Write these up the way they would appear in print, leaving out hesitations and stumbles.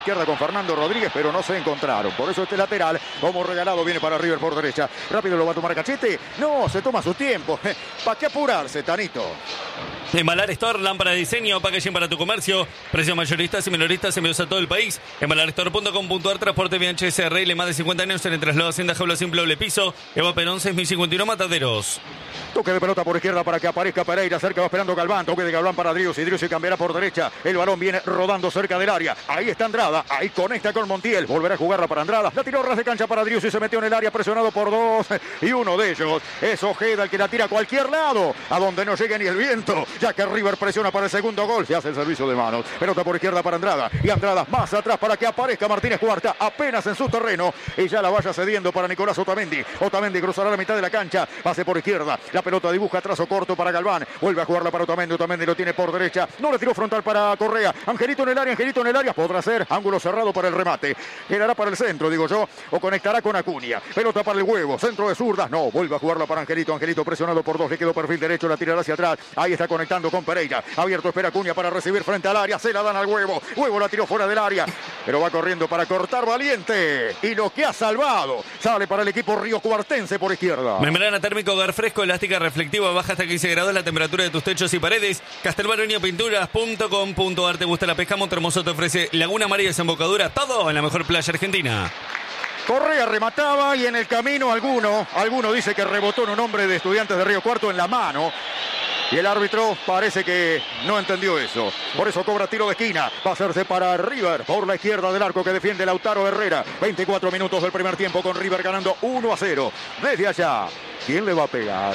Izquierda con Fernando Rodríguez, pero no se encontraron. Por eso este lateral, como regalado, viene para River por derecha. Rápido lo va a tomar Cachete. No, se toma su tiempo. ¿Para qué apurarse, Tanito? Embalar Store, lámpara de diseño, packaging para tu comercio. Precios mayoristas y minoristas envíos a todo el país. Embalarstore.com.ar, transporte VHS RL, más de 50 años en el traslado Hacienda Jaula Simple doble piso. Eva Perón 6051 Mataderos. Toque de pelota por izquierda para que aparezca Pereira. Cerca va esperando Galván. Toque de Galván para Driussi. Driussi cambiará por derecha. El balón viene rodando cerca del área. Ahí está Andrada. Ahí conecta con Montiel. Volverá a jugarla para Andrada. La tiró ras de cancha para Driussi. Se metió en el área presionado por dos. Y uno de ellos es Ojeda, el que la tira a cualquier lado. A donde no llegue ni el viento. Ya que River presiona para el segundo gol. Se hace el servicio de manos. Pelota por izquierda para Andrada. Y Andrada más atrás para que aparezca Martínez Cuarta. Apenas en su terreno. Y ya la vaya cediendo para Nicolás Otamendi. Otamendi cruzará la mitad de la cancha. Pase por izquierda. La pelota dibuja trazo corto para Galván. Vuelve a jugarla para Otamendi. Otamendi lo tiene por derecha. No le tiró frontal para Correa. Angelito en el área. Angelito en el área. Podrá ser ángulo cerrado para el remate. Quedará para el centro, digo yo. O conectará con Acuña. Pelota para el huevo. Centro de zurdas. No. Vuelve a jugarla para Angelito. Angelito presionado por dos. Le quedó perfil derecho. La tirará hacia atrás. Ahí está conectando con Pereira. Abierto espera Acuña para recibir frente al área. Se la dan al huevo. Huevo la tiró fuera del área. Pero va corriendo para cortar Valiente. Y lo que ha salvado. Sale para el equipo riocuartense por izquierda. Membrana térmico, hogar fresco, elástica reflectiva, baja hasta 15 grados la temperatura de tus techos y paredes. Castelbaronio.pinturas.com.ar. ¿Te gusta la pesca? Montermoso te ofrece Laguna María, desembocadura, todo en la mejor playa argentina. Correa remataba y en el camino alguno dice que rebotó en un hombre de Estudiantes de Río Cuarto en la mano. Y el árbitro parece que no entendió eso. Por eso cobra tiro de esquina. Va a hacerse para River por la izquierda del arco que defiende Lautaro Herrera. 24 minutos del primer tiempo con River ganando 1-0. Desde allá, ¿quién le va a pegar?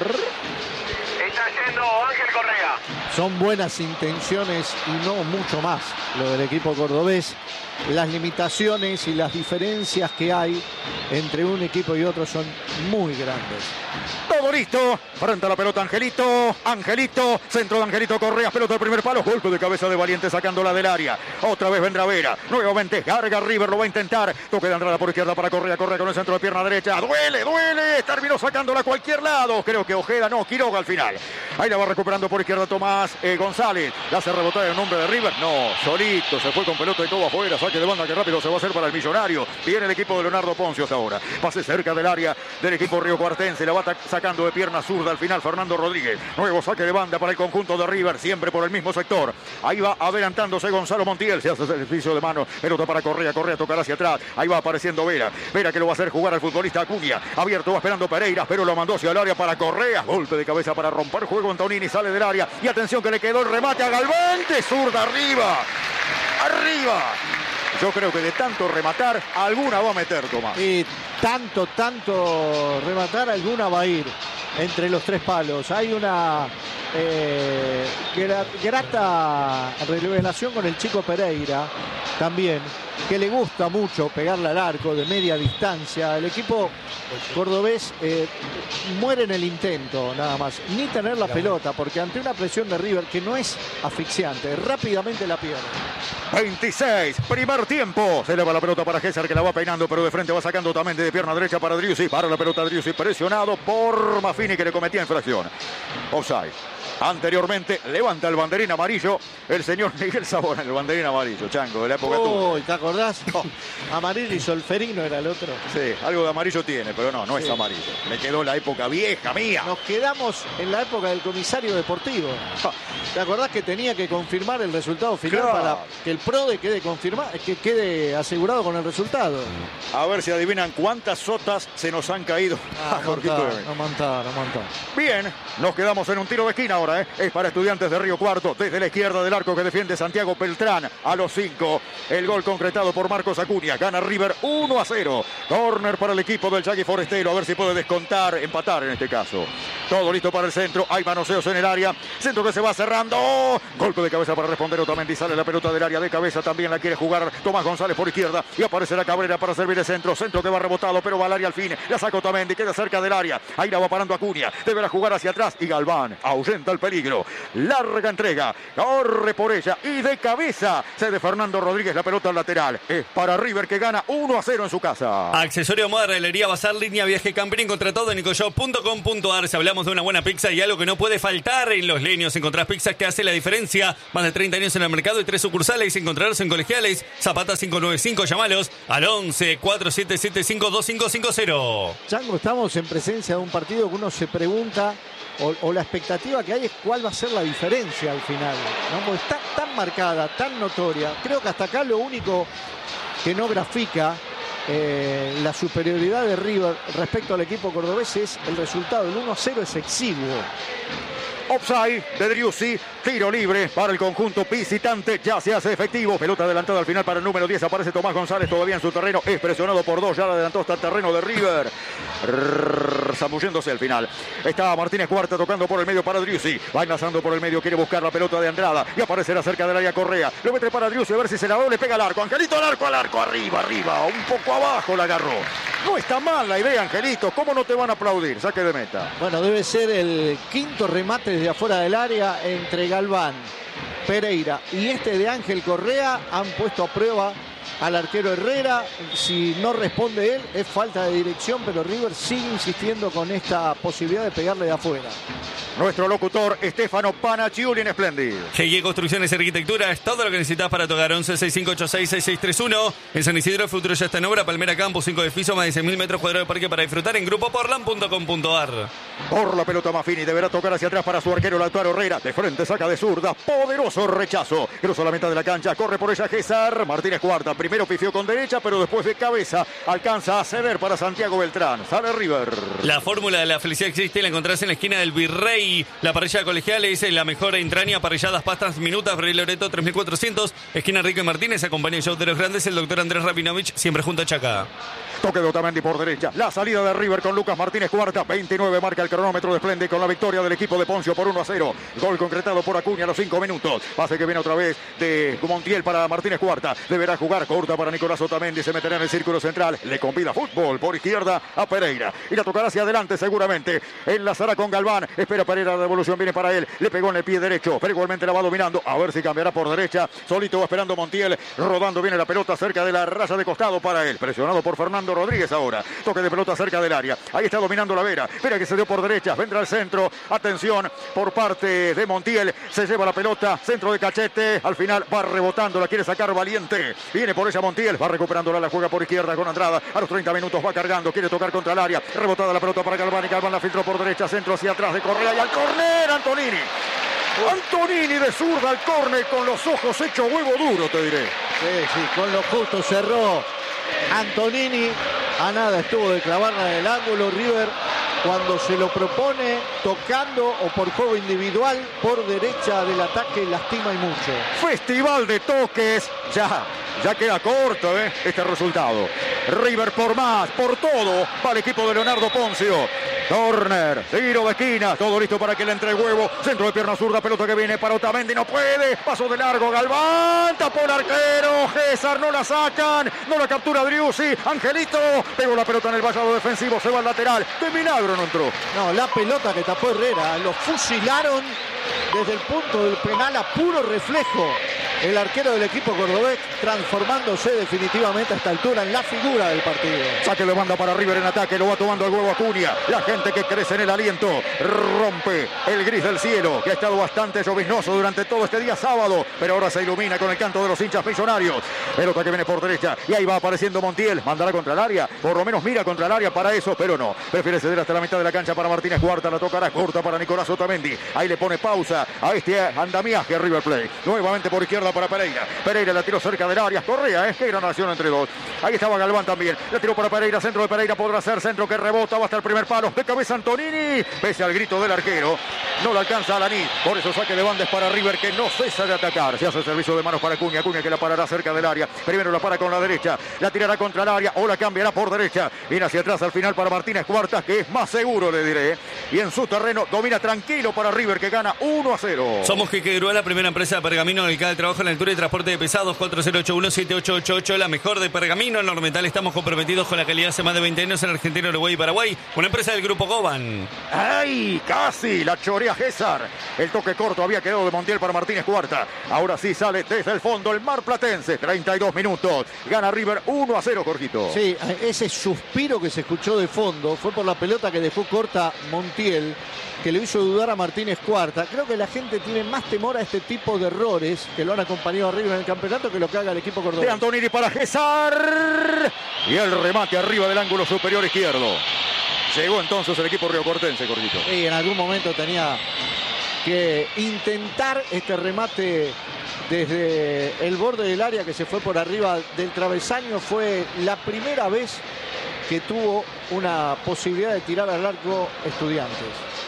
Está yendo Ángel Correa. Son buenas intenciones y no mucho más lo del equipo cordobés. Las limitaciones y las diferencias que hay entre un equipo y otro son muy grandes. Todo listo. Frente a la pelota Angelito. Angelito. Centro de Angelito Correa. Pelota del primer palo. Golpe de cabeza de Valiente sacándola del área. Otra vez vendrá Vera. Nuevamente carga River. Lo va a intentar. Toque de Andrada por izquierda para Correa. Correa con el centro de pierna derecha. Duele, duele. Terminó sacándola a cualquier lado. Creo que Ojeda no. Quiroga al final. Ahí la va recuperando por izquierda Tomás González. La hace rebotar en nombre de River. No. Solito. Se fue con pelota y todo afuera. Saque de banda que rápido se va a hacer para el Millonario. Viene el equipo de Leonardo Poncio hasta ahora. Pase cerca del área del equipo riocuartense. La va sacando de pierna zurda al final Fernando Rodríguez. Nuevo saque de banda para el conjunto de River. Siempre por el mismo sector. Ahí va adelantándose Gonzalo Montiel. Se hace el servicio de mano. Pelota para Correa. Correa tocará hacia atrás. Ahí va apareciendo Vera. Vera que lo va a hacer jugar al futbolista Acuña. Abierto va esperando Pereira. Pero lo mandó hacia el área para Correa. Golpe de cabeza para romper juego. Antonini sale del área. Y atención que le quedó el remate a Galván. De zurda arriba. Arriba. Yo creo que de tanto rematar, alguna va a meter, Tomás. Y tanto rematar, alguna va a ir entre los tres palos. Hay una grata revelación con el chico Pereira también, que le gusta mucho pegarle al arco de media distancia. El equipo cordobés muere en el intento, nada más, ni tener la pelota, porque ante una presión de River que no es asfixiante, rápidamente la pierde. 26, primer tiempo. Se eleva la pelota para Gesser que la va peinando, pero de frente va sacando también de pierna derecha para Driussi. Para la pelota Driussi, presionado por Maffini que le cometía infracción. Offside. Anteriormente levanta el banderín amarillo el señor Miguel Sabona, el banderín amarillo, Chango, de la época tuya. ¿Te acordás? Oh. Amarillo y Solferino era el otro. Sí, algo de amarillo tiene, pero no es amarillo. Le quedó la época vieja mía. Nos quedamos en la época del comisario deportivo. ¿Te acordás que tenía que confirmar el resultado final para que el PRODE quede confirmado, que quede asegurado con el resultado? A ver si adivinan cuántas sotas se nos han caído. No montaba. Bien, nos quedamos en un tiro de esquina ahora. Es para Estudiantes de Río Cuarto. Desde la izquierda del arco que defiende Santiago Beltrán. A los 5. El gol concretado por Marcos Acuña. Gana River 1-0. Corner para el equipo del Yagui Forestero. A ver si puede descontar, empatar en este caso. Todo listo para el centro. Hay manoseos en el área. Centro que se va cerrando. Golpe de cabeza para responder Otamendi. Sale la pelota del área de cabeza. También la quiere jugar Tomás González por izquierda. Y aparece la Cabrera para servir el centro. Centro que va rebotado, pero va al área al fin. La saca Otamendi. Queda cerca del área. Ahí la va parando Acuña. Deberá jugar hacia atrás. Y Galván ahuyenta el peligro. Larga entrega. Corre por ella. Y de cabeza cede Fernando Rodríguez la pelota al lateral. Es para River que gana 1-0 en su casa. Accesorio moda, herrería, bazar, línea, viaje, camping. Contra todo en nicoshop.com.ar. Si hablamos hablamos de una buena pizza y algo que no puede faltar en Los Leños. Encontrás pizzas que hacen la diferencia. Más de 30 años en el mercado y 3 sucursales. Encontrarlos en Colegiales. Zapata 595. Llamalos al 11-4775-2550. Chango, estamos en presencia de un partido que uno se pregunta, o la expectativa que hay es cuál va a ser la diferencia al final, ¿no? Porque está tan marcada, tan notoria. Creo que hasta acá lo único que no grafica la superioridad de River respecto al equipo cordobés es el resultado. El 1-0 es exiguo. Offside de Driussi, tiro libre para el conjunto visitante, ya se hace efectivo, pelota adelantada al final para el número 10, aparece Tomás González todavía en su terreno, es presionado por 2, ya la adelantó hasta el terreno de River, zambulléndose al final, está Martínez Cuarta tocando por el medio para Driussi, va enlazando por el medio, quiere buscar la pelota de Andrada y aparecerá cerca del área Correa, lo mete para Driussi a ver si se la da, le pega al arco, Angelito al arco, arriba, un poco abajo la agarró, no está mal la idea Angelito, ¿cómo no te van a aplaudir? Saque de meta. Bueno, debe ser el quinto remate desde afuera del área entre Galván, Pereira y este de Ángel Correa. Han puesto a prueba al arquero Herrera. Si no responde él, es falta de dirección, pero River sigue insistiendo con esta posibilidad de pegarle de afuera. Nuestro locutor, Stefano Panaccioli en Splendid. GG Construcciones y Arquitectura es todo lo que necesitas para tu hogar. 11-6586-6631. En San Isidro el futuro ya está en obra. Palmera Campus, 5 edificios, más de 6.000 metros cuadrados de parque para disfrutar en grupoporlan.com.ar. Por la pelota Maffini, deberá tocar hacia atrás para su arquero Lautaro Herrera. De frente saca de zurda, poderoso rechazo. Cruza la mitad de la cancha, corre por ella César. Martínez Cuarta, primero pifió con derecha, pero después de cabeza alcanza a ceder para Santiago Beltrán. Sale River. La fórmula de la felicidad existe, la encontrás en la esquina del Virrey. La parrilla colegial es la mejor entraña, parrilladas, pastas, minutas, Rey Loreto 3400, esquina Rico y Martínez, acompaña el show de los grandes, el doctor Andrés Rabinovich, siempre junto a Chaca. Toque de Otamendi por derecha, la salida de River con Lucas Martínez Cuarta, 29 marca el cronómetro de Splendid con la victoria del equipo de Poncio por 1-0. Gol concretado por Acuña a los 5 minutos. Pase que viene otra vez de Montiel para Martínez Cuarta. Deberá jugar corta para Nicolás Otamendi, se meterá en el círculo central. Le convida fútbol por izquierda a Pereira. Y la tocará hacia adelante seguramente. Enlazará con Galván. Espera Pereira, la devolución viene para él. Le pegó en el pie derecho, pero igualmente la va dominando. A ver si cambiará por derecha. Solito va esperando Montiel. Rodando viene la pelota cerca de la raya de costado para él. Presionado por Fernando Rodríguez ahora. Toque de pelota cerca del área. Ahí está dominando la Vera. Vera que se dio por derecha. Vendrá al centro. Atención por parte de Montiel. Se lleva la pelota. Centro de Cachete. Al final va rebotando. La quiere sacar Valiente. Viene por ella Montiel. Va recuperándola. La juega por izquierda con Andrada. A los 30 minutos va cargando. Quiere tocar contra el área. Rebotada la pelota para Galván. Y Galván la filtró por derecha. Centro hacia atrás de Correa. Y al córner Antonini. Antonini de zurda al córner con los ojos hecho huevo duro, te diré. Sí, con lo justo cerró Antonini. A nada estuvo de clavarla en el ángulo. River, cuando se lo propone tocando o por juego individual por derecha del ataque, lastima y mucho. Festival de toques. Ya queda corto este resultado. River por más, por todo, para el equipo de Leonardo Poncio. Corner, tiro de esquina, todo listo para que le entre el huevo. Centro de pierna zurda, pelota que viene para Otamendi, no puede. Paso de largo, Galván, tapó el arquero. César, no la sacan, no la captura Driussi. Angelito, pegó la pelota en el vallado defensivo, se va al lateral. De milagro no entró. No, la pelota que tapó Herrera, lo fusilaron desde el punto del penal a puro reflejo. El arquero del equipo cordobés transformándose definitivamente a esta altura en la figura del partido. Saque de banda para River en ataque, lo va tomando el huevo Acuña. La gente que crece en el aliento rompe el gris del cielo, que ha estado bastante lloviznoso durante todo este día sábado, pero ahora se ilumina con el canto de los hinchas millonarios. Pelota que viene por derecha y ahí va apareciendo Montiel, mandará contra el área, por lo menos mira contra el área para eso, pero no. Prefiere ceder hasta la mitad de la cancha para Martínez Cuarta, la tocará corta para Nicolás Otamendi. Ahí le pone pausa a este andamiaje a River Plate. Nuevamente por izquierda para Pereira. Pereira la tiró cerca del área. Correa, qué gran acción entre dos. Ahí estaba Galván también. La tiró para Pereira. Centro de Pereira podrá ser. Centro que rebota. Va hasta el primer palo. De cabeza Antonini. Pese al grito del arquero. No le alcanza a Alaní. Por eso saque de bandas para River que no cesa de atacar. Se hace el servicio de manos para Acuña. Acuña que la parará cerca del área. Primero la para con la derecha. La tirará contra el área o la cambiará por derecha. Viene hacia atrás al final para Martínez Cuartas, que es más seguro, le diré. Y en su terreno domina tranquilo para River que gana 1-0. Somos Quique Grúa, la primera empresa de Pergamino dedicada al trabajo en la altura y transporte de pesados. 4081-7888, la mejor de Pergamino. En lo Ornamental estamos comprometidos con la calidad hace más de 20 años en Argentina, Uruguay y Paraguay. Una empresa del Grupo Goban. ¡Ay! Casi la chorea César. El toque corto había quedado de Montiel para Martínez Cuarta. Ahora sí sale desde el fondo el marplatense. 32 minutos. Gana River 1-0, Jorgito. Sí, ese suspiro que se escuchó de fondo fue por la pelota que dejó corta Montiel. Montiel, que le hizo dudar a Martínez Cuarta. Creo que la gente tiene más temor a este tipo de errores que lo han acompañado arriba en el campeonato que lo que haga el equipo cordobés. De Antonini para Gesar. Y el remate arriba del ángulo superior izquierdo. Llegó entonces el equipo riocuartense, Gordito. Y en algún momento tenía que intentar este remate desde el borde del área que se fue por arriba del travesaño. Fue la primera vez que tuvo una posibilidad de tirar al arco Estudiantes.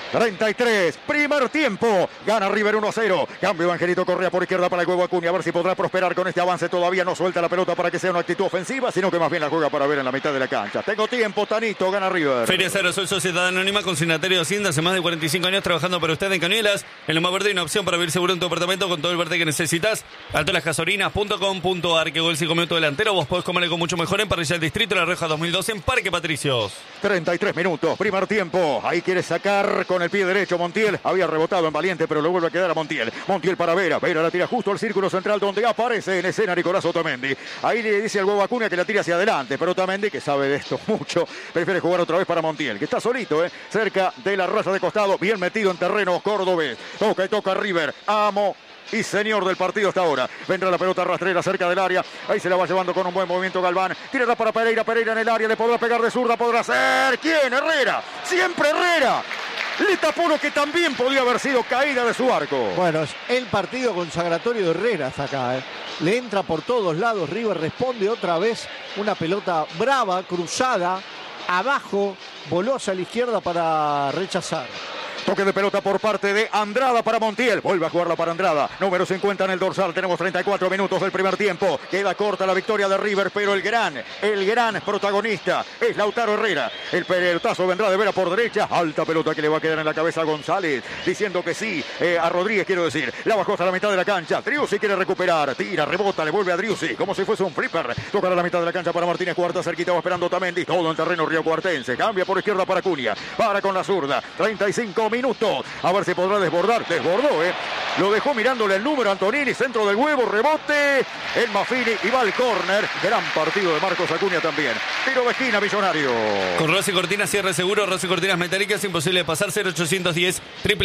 33, primer tiempo, gana River 1-0, cambio Angelito Correa por izquierda para el Huevo Acuña, a ver si podrá prosperar con este avance, todavía no suelta la pelota para que sea una actitud ofensiva, sino que más bien la juega para ver en la mitad de la cancha. Tengo tiempo, Tanito, gana River. Feria Cero Sol, Sociedad Anónima, consignatario de Hacienda, hace más de 45 años trabajando para usted en Cañuelas, en Loma Verde hay una opción para vivir seguro en tu apartamento con todo el verde que necesitas, altolasgasolinas.com.ar, que gol 5 minutos delantero, vos podés comerle con mucho mejor en Parrilla del Distrito, La Reja 2012 en Parque Patricios. 33 minutos, primer tiempo, ahí quiere sacar con el pie derecho Montiel, había rebotado en Valiente, pero le vuelve a quedar a Montiel. Montiel para Vera, Vera la tira justo al círculo central donde aparece en escena Nicolás Otamendi. Ahí le dice al Huevo Acuña que la tira hacia adelante, pero Otamendi, que sabe de esto mucho, prefiere jugar otra vez para Montiel, que está solito, cerca de la raya de costado, bien metido en terreno cordobés. Toca y toca River, amo y señor del partido hasta ahora. Vendrá la pelota rastrera cerca del área. Ahí se la va llevando con un buen movimiento Galván. Tirará para Pereira. Pereira en el área. Le podrá pegar de zurda. Podrá ser. ¿Quién? Herrera. Siempre Herrera. Le tapó lo que también podía haber sido caída de su arco. Bueno, es el partido consagratorio de Herrera hasta acá. Le entra por todos lados. River responde otra vez. Una pelota brava, cruzada, abajo. Voló hacia la izquierda para rechazar. Toque de pelota por parte de Andrada para Montiel. Vuelve a jugarla para Andrada. Número 50 en el dorsal. Tenemos 34 minutos del primer tiempo. Queda corta la victoria de River, pero el gran protagonista es Lautaro Herrera. El pelotazo vendrá de Vera por derecha. Alta pelota que le va a quedar en la cabeza a González. Diciendo que sí. A Rodríguez quiero decir. La bajó hasta la mitad de la cancha. Driussi quiere recuperar. Tira, rebota, le vuelve a Driussi. Como si fuese un flipper. Tocará la mitad de la cancha para Martínez Cuarta. Cerquita va esperando Otamendi. Todo en terreno riocuartense. Cambia por izquierda para Acuña. Para con la zurda. 35 minutos. A ver si podrá desbordar. Desbordó, Lo dejó mirándole el número Antonini. Centro del Huevo. Rebote. El Maffini y va al córner. Gran partido de Marcos Acuña también. Tiro de esquina, Millonario. Con Rossi Cortinas, cierre seguro. Rossi Cortinas metálicas. Imposible de pasar. 0810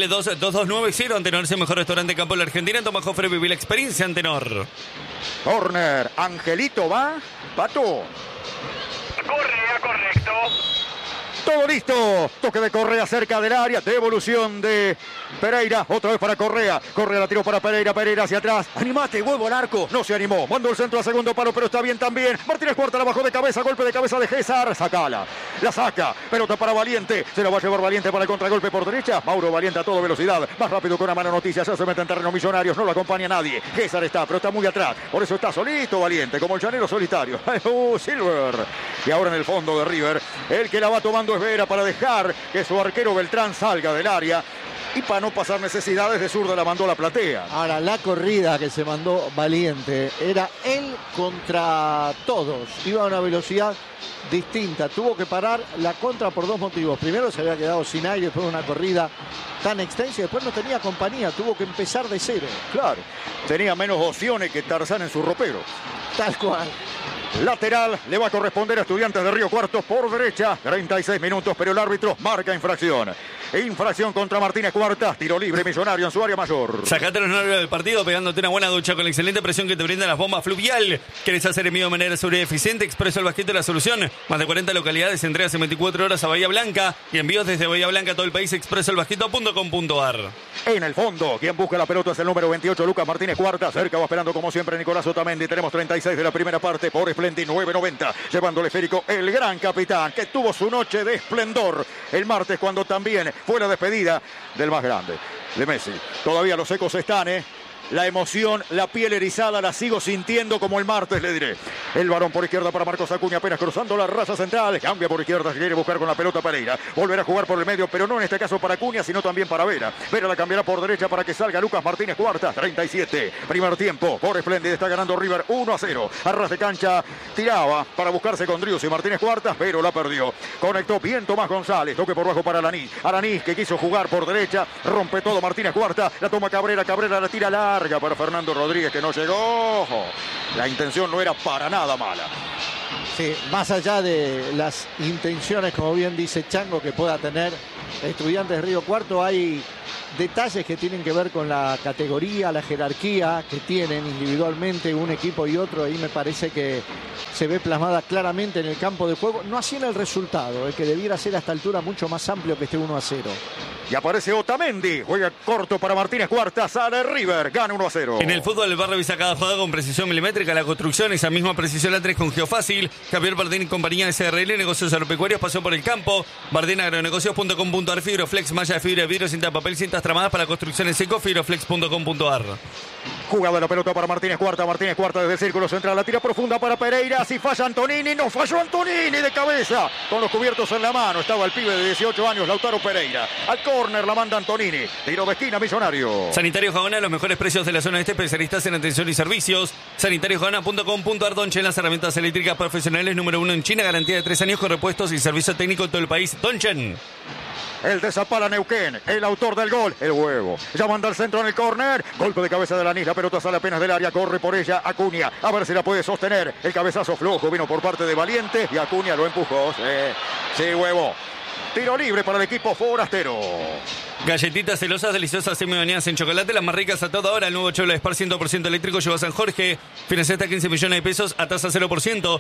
222 Antenor es el mejor restaurante de campo de la Argentina. Toma Jofre, viví la experiencia Antenor. Córner. Angelito va. Pato. Correa, correcto. Todo listo. Toque de Correa cerca del área. Devolución de Pereira. Otra vez para Correa. Correa la tiró para Pereira. Pereira hacia atrás. Animate, Huevo al arco. No se animó. Mandó el centro a segundo palo, pero está bien también. Martínez Cuarta la bajó de cabeza. Golpe de cabeza de Gesar. Sacala. La saca. Pelota para Valiente. Se la va a llevar Valiente para el contragolpe por derecha. Mauro Valiente a toda velocidad. Más rápido que una mano noticia. Ya se mete en terreno Millonarios. No lo acompaña nadie. Gesar está, pero está muy atrás. Por eso está solito Valiente. Como el llanero solitario. Silver. Y ahora en el fondo de River. El que la va tomando es Vera para dejar que su arquero Beltrán salga del área y para no pasar necesidades de zurda la mandó a la platea. Ahora la corrida que se mandó Valiente era él contra todos, iba a una velocidad distinta, tuvo que parar la contra por dos motivos. Primero se había quedado sin aire después de una corrida tan extensa y después no tenía compañía, tuvo que empezar de cero. Claro, tenía menos opciones que Tarzán en su ropero. Tal cual. Lateral le va a corresponder a Estudiantes de Río Cuarto por derecha. 36 minutos, pero el árbitro marca infracción. Infracción contra Martínez Cuarta. Tiro libre Millonario en su área mayor. Sacate los nervios del partido pegándote una buena ducha con la excelente presión que te brindan las bombas Fluvial. ¿Querés hacer envío de manera segura y eficiente? Expreso el Basquete la solución. Más de 40 localidades, entregas en 24 horas a Bahía Blanca y envíos desde Bahía Blanca a todo el país. expresoelbasqueto.com.ar. En el fondo, quien busca la pelota es el número 28, Lucas Martínez Cuarta. Cerca va esperando como siempre Nicolás Otamendi. Tenemos 36 de la primera parte por Splendid 9.90. Llevando el esférico el gran capitán que tuvo su noche de esplendor el martes cuando también fue la despedida del más grande, de Messi. Todavía los ecos están, La emoción, la piel erizada, la sigo sintiendo como el martes, le diré. El varón por izquierda para Marcos Acuña, apenas cruzando la raya central. Cambia por izquierda, quiere buscar con la pelota Pereira. Volverá a jugar por el medio, pero no en este caso para Acuña, sino también para Vera. Vera la cambiará por derecha para que salga Lucas Martínez Cuarta. 37, primer tiempo. Por Splendid está ganando River 1-0. A ras de cancha, tiraba para buscarse con Driussi Martínez Cuarta, pero la perdió. Conectó bien Tomás González. Toque por bajo para Alanís. Alanís que quiso jugar por derecha. Rompe todo Martínez Cuarta. La toma Cabrera. Cabrera la tira larga para Fernando Rodríguez que no llegó. La intención no era para nada mala. Sí, más allá de las intenciones, como bien dice Chango, que pueda tener Estudiantes de Río Cuarto hay detalles que tienen que ver con la categoría, la jerarquía que tienen individualmente un equipo y otro. Ahí me parece que se ve plasmada claramente en el campo de juego, no así en el resultado, que debiera ser a esta altura mucho más amplio que este 1-0. Y aparece Otamendi, juega corto para Martínez Cuarta, sale River, gana 1-0. En el fútbol, el barrio visa cada jugada con precisión milimétrica. La construcción, esa misma precisión la tenés con Geofácil. Javier Bardín y compañía de SRL, negocios agropecuarios, pasión por el campo. BardínAgronegocios.com.ar, Fibroflex, malla de fibra de vidrio, cinta de papel, cintas tramadas para construcción en seco, fibroflex.com.ar. Jugada la pelota para Martínez Cuarta desde el círculo central, la tira profunda para Pereira, si falla Antonini, no falló Antonini de cabeza, con los cubiertos en la mano, estaba el pibe de 18 años, Lautaro Pereira, al córner la manda Antonini, tiro de esquina Millonario. Sanitario Jagona, los mejores precios de la zona este, especialistas en atención y servicios. SanitarioJagona.com.ar, Donchen, las herramientas eléctricas profesionales número 1 en China, garantía de 3 años con repuestos y servicio técnico en todo el país. Donchen. El de Zapala Neuquén, el autor del gol, el huevo. Ya manda al centro en el córner. Golpe de cabeza de Lanís, la pelota sale apenas del área, corre por ella Acuña. A ver si la puede sostener. El cabezazo flojo vino por parte de Valiente y Acuña lo empujó. Sí, huevo. Tiro libre para el equipo forastero. Galletitas celosas, deliciosas, semi-bañadas en chocolate, las más ricas a toda hora. El nuevo Chevrolet Spar 100% eléctrico lleva a San Jorge. Financia hasta 15 millones de pesos a tasa 0%.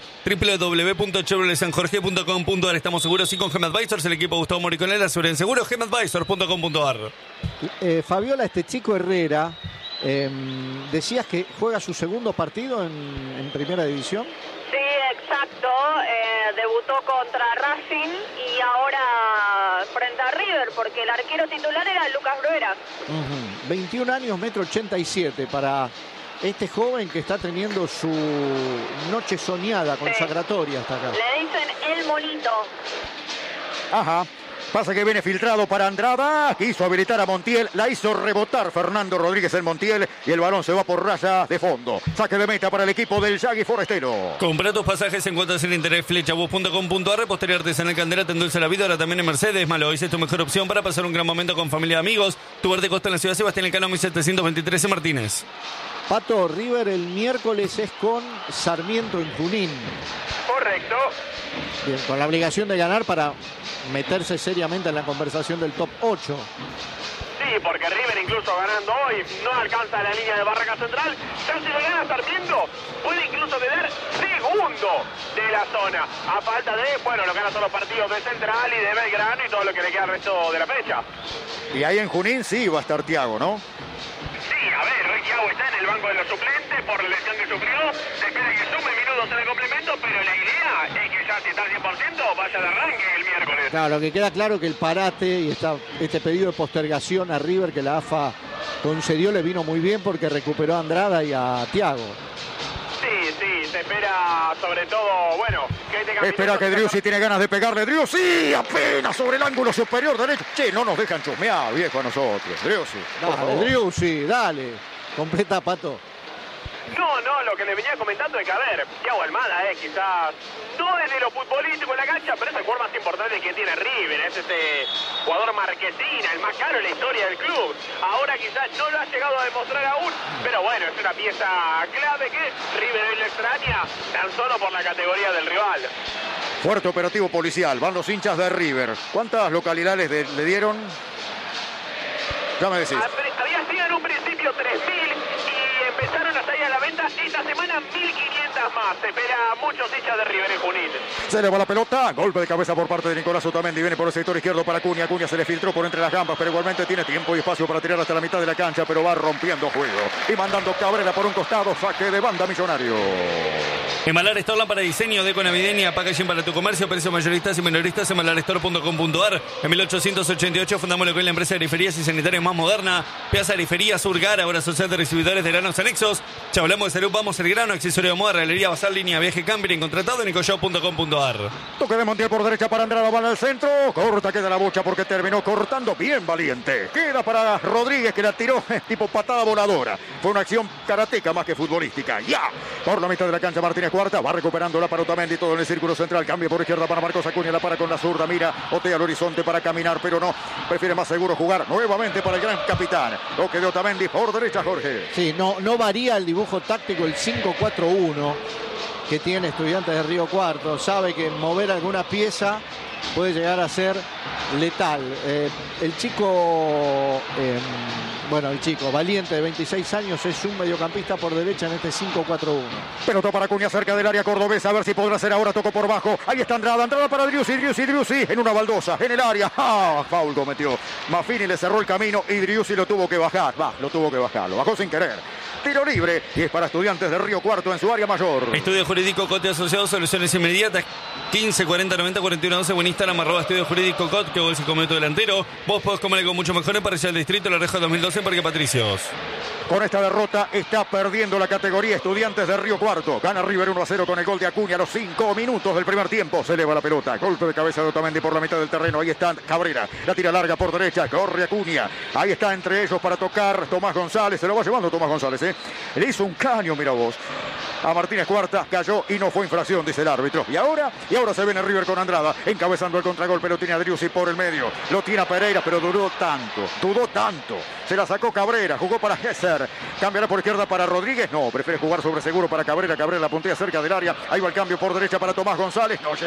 www.chevroletsanjorge.com.ar. Estamos seguros y con Gem Advisors, el equipo Gustavo Moriconel, aseguren seguro, gemadvisors.com.ar. Fabiola, este chico Herrera, decías que juega su segundo partido en primera división. Sí, exacto. Debutó contra Racing y ahora frente a River, porque el arquero titular era Lucas Bruera. 21 años, 1,87 m para este joven que está teniendo su noche soñada, consagratoria hasta acá. Le dicen el monito. Ajá. Pasa que viene filtrado para Andrada, quiso habilitar a Montiel, la hizo rebotar Fernando Rodríguez en Montiel y el balón se va por raya de fondo. Saque de meta para el equipo del Yagui Forestero. Compra tus pasajes en cuotas sin interés, flechabus.com.ar, repostería artesanal Candela, te endulza la vida, ahora también en Mercedes. Malo, hoy es tu mejor opción para pasar un gran momento con familia y amigos. Tu verde costa en la ciudad Sebastián Elcano, 1723 en Martínez. Pato, River el miércoles es con Sarmiento en Junín. Correcto. Bien, con la obligación de ganar para meterse seriamente en la conversación del top 8. Sí, porque River incluso ganando hoy no alcanza la línea de barraca central. Ya si le gana Sarmiento, puede incluso quedar segundo de la zona. A falta de, bueno, lo que ganan todos los partidos de Central y de Belgrano y todo lo que le queda al resto de la fecha. Y ahí en Junín sí va a estar Thiago, ¿no? Sí, a ver, hoy Thiago está en el banco de los suplentes por la lesión que sufrió. Se espera que sume minutos en el complemento, pero la idea es que ya si está al 100% vaya de arranque el miércoles. Claro, lo que queda claro que el parate y este pedido de postergación a River que la AFA concedió le vino muy bien porque recuperó a Andrada y a Thiago. Sí, se espera sobre todo, bueno, que este Espera que Driussi tiene ganas de pegarle. Driussi apenas sobre el ángulo superior derecho. Che, no nos dejan chusmear, viejo, a nosotros. Driussi. Dale, Driussi, dale. Completa, Pato. No, lo que le venía comentando es que, a ver, Thiago Almada quizás no desde lo futbolístico en la cancha, pero es el jugador más importante que tiene River, es este jugador marquesina, el más caro en la historia del club. Ahora quizás no lo ha llegado a demostrar aún, pero bueno, es una pieza clave que River hoy lo extraña, tan solo por la categoría del rival. Fuerte operativo policial, van los hinchas de River. ¿Cuántas localidades le dieron? Ya me decís. Había sido en un principio 3.000 y empezaron a salir a la venta esta semana 1.500 más. Se espera muchos hinchas de River en Junín. Se le va la pelota, golpe de cabeza por parte de Nicolás Otamendi, viene por el sector izquierdo para Acuña. Acuña se le filtró por entre las gambas, pero igualmente tiene tiempo y espacio para tirar hasta la mitad de la cancha, pero va rompiendo juego y mandando Cabrera por un costado, saque de banda Millonario. Emalar Store, lámpara de diseño, deco navideña, packaging para tu comercio, precios mayoristas y minoristas, emalarstore.com.ar. En 1888 fundamos lo que es la empresa de griferías y sanitarias más moderna, Piazza Grifería Surgar, ahora social de recibidores de granos anexos. Ya hablamos de salud, vamos el grano, accesorio de moda, realería, bazar, línea, viaje, camping, contratado en ecoshop.com.ar. Toque de Montiel por derecha para Andrada, va al centro, corta, queda la bocha porque terminó cortando bien Valiente. Queda para Rodríguez que la tiró tipo patada voladora. Fue una acción karateca más que futbolística. Ya, por la mitad de la cancha Martínez Cuarta, va recuperándola para Otamendi, todo en el círculo central, cambio por izquierda para Marcos Acuña, la para con la zurda, mira, otea al horizonte para caminar, pero no, prefiere más seguro jugar nuevamente para el gran capitán. Toque de Otamendi por derecha, Jorge. Sí, no varía el dibujo táctico, el 5-4-1. que tiene Estudiantes de Río Cuarto. Sabe que mover alguna pieza puede llegar a ser letal. El chico Valiente, de 26 años, es un mediocampista por derecha en este 5-4-1. Pelota para Acuña cerca del área cordobesa, a ver si podrá hacer ahora, tocó por bajo. Ahí está Andrada para Driussi en una baldosa, en el área. Foul cometió. Maffini le cerró el camino y Driussi lo tuvo que bajar. Lo bajó sin querer. Tiro libre y es para Estudiantes de Río Cuarto en su área mayor. Estudio Jurídico Cote Asociados, soluciones inmediatas. 15 40 90 41 11 en Instagram, @Estudio Jurídico Cot, que vos el minuto delantero. Vos podés comer algo mucho mejor en Parrilla del Distrito, La Reja 2012 en Parque Patricios. Con esta derrota está perdiendo la categoría Estudiantes de Río Cuarto. Gana River 1-0 con el gol de Acuña a los 5 minutos del primer tiempo. Se eleva la pelota. Golpe de cabeza de Otamendi por la mitad del terreno. Ahí está Cabrera. La tira larga por derecha. Corre Acuña. Ahí está entre ellos para tocar Tomás González. Se lo va llevando Tomás González. Le hizo un caño, mira vos. A Martínez Cuarta cayó y no fue infracción, dice el árbitro. Y ahora se viene River con Andrada, encabezando el contragolpe. Lo tiene a Driussi por el medio, lo tiene a Pereira, pero dudó tanto. Se la sacó Cabrera, jugó para Gesser, cambiará por izquierda para Rodríguez. No, prefiere jugar sobre seguro para Cabrera. Cabrera la puntea cerca del área. Ahí va el cambio por derecha para Tomás González. No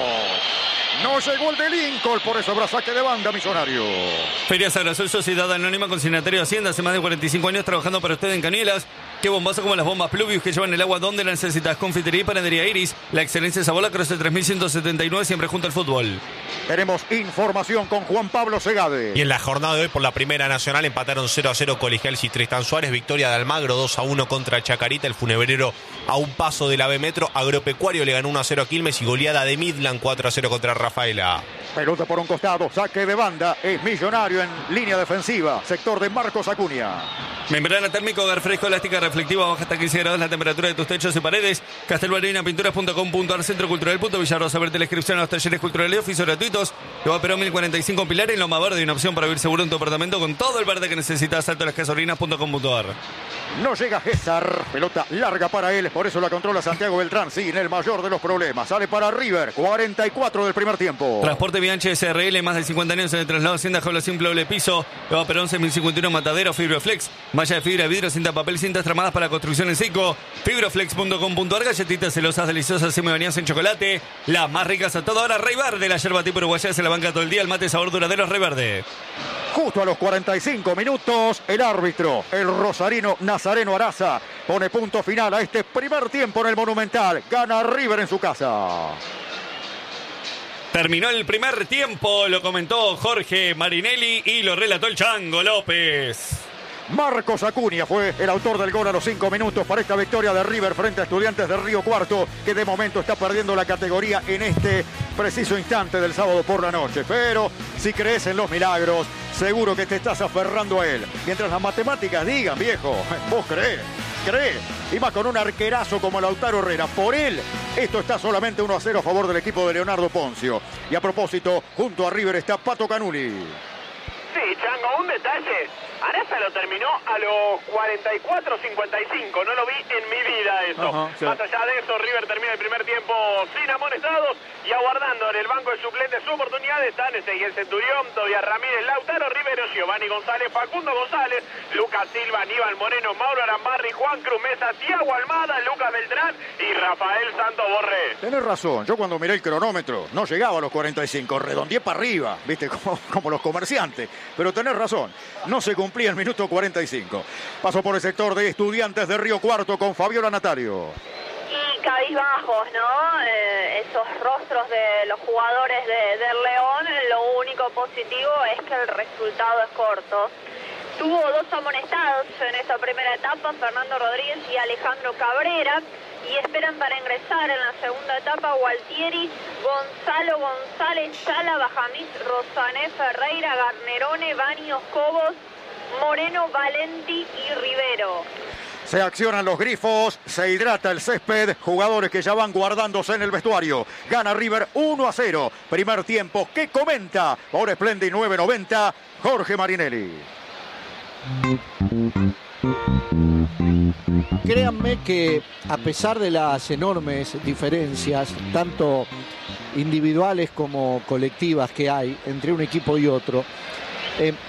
llegó el de Lincoln, por eso habrá saque de banda Millonario. Feria Sagrasol, Sociedad Anónima, consignatario de Hacienda, hace más de 45 años trabajando para usted en Canielas. Qué bombazo como las bombas Pluvius que llevan el agua donde la necesitas. Confitería y Panadería Iris, la excelencia Sabola, Croce 3179, siempre junto al fútbol. Tenemos información con Juan Pablo Segade. Y en la jornada de hoy por la Primera Nacional empataron 0-0 Colegiales y Tristan Suárez. Victoria de Almagro 2-1 contra Chacarita. El Funebrero a un paso del AVE Metro. Agropecuario le ganó 1-0 a Quilmes y goleada de Midland 4-0 contra Rafaela. Pelota por un costado, saque de banda. Es Millonario en línea defensiva. Sector de Marcos Acuña. Membrana térmico, hogar fresco, elástica reflectiva, baja hasta 15 grados la temperatura de tus techos y paredes. Castelbarina.pinturas.com.ar, Centro Cultural Villarrosa. Verte la inscripción a los talleres culturales y oficios gratuitos. Lo va a Perón 1045 Pilar en Loma Verde. Una opción para vivir seguro en tu apartamento con todo el verde que necesitas. Saltolascasorinas.com.ar. No llega Gesser, pelota larga para él, por eso la controla Santiago Beltrán, sin el mayor de los problemas. Sale para River, 44 del primer tiempo. Transporte Bianchi SRL, más de 50 años en el traslado Hacienda Jaula Simple Doble Piso. Lo va a Perón 1051 Matadero, Fibroflex. Malla de fibra, vidrio, cinta papel, cintas tramadas para construcción en seco. Fibroflex.com.ar, galletitas celosas, deliciosas, semi-bañadas en chocolate. Las más ricas a toda hora. Rey Verde, la yerba tipo uruguaya se la banca todo el día. El mate sabor duradero Rey Verde. Justo a los 45 minutos, el árbitro, el rosarino Nazareno Araza, pone punto final a este primer tiempo en el Monumental. Gana River en su casa. Terminó el primer tiempo, lo comentó Jorge Marinelli y lo relató el Chango López. Marcos Acuña fue el autor del gol a los 5 minutos para esta victoria de River frente a Estudiantes de Río Cuarto, que de momento está perdiendo la categoría en este preciso instante del sábado por la noche. Pero si crees en los milagros, seguro que te estás aferrando a él. Mientras las matemáticas digan, viejo, vos creés. Y más con un arquerazo como Lautaro Herrera. Por él, esto está solamente 1-0 a favor del equipo de Leonardo Poncio. Y a propósito, junto a River está Pato Canuli. Sí, Chango, un detalle. Araza lo terminó a los 44-55. No lo vi en mi vida eso. Sí. Más allá de eso, River termina el primer tiempo sin amonestados y aguardando en el banco de suplentes su oportunidad están Ezequiel Centurión, Tobias Ramírez, Lautaro Rivero, Giovanni González, Facundo González, Lucas Silva, Aníbal Moreno, Mauro Arambarri, Juan Cruz Mesa, Tiago Almada, Lucas Beltrán y Rafael Santos Borré. Tenés razón, yo cuando miré el cronómetro no llegaba a los 45, redondeé para arriba, viste, como los comerciantes. Pero tenés razón, no se cumplía el minuto 45. Pasó por el sector de Estudiantes de Río Cuarto con Fabiola Natario. Y cabizbajos, ¿no? Esos rostros de los jugadores del León, lo único positivo es que el resultado es corto. Tuvo 2 amonestados en esta primera etapa, Fernando Rodríguez y Alejandro Cabrera, y esperan para ingresar en la segunda etapa Gualtieri, Gonzalo González, Sala, Bajamís, Rosané, Ferreira, Garnerone, Baños, Cobos, Moreno, Valenti y Rivero. Se accionan los grifos, se hidrata el césped, jugadores que ya van guardándose en el vestuario. Gana River 1-0. Primer tiempo, ¿qué comenta? Por Splendid 990, Jorge Marinelli. Créanme que a pesar de las enormes diferencias, tanto individuales como colectivas que hay entre un equipo y otro,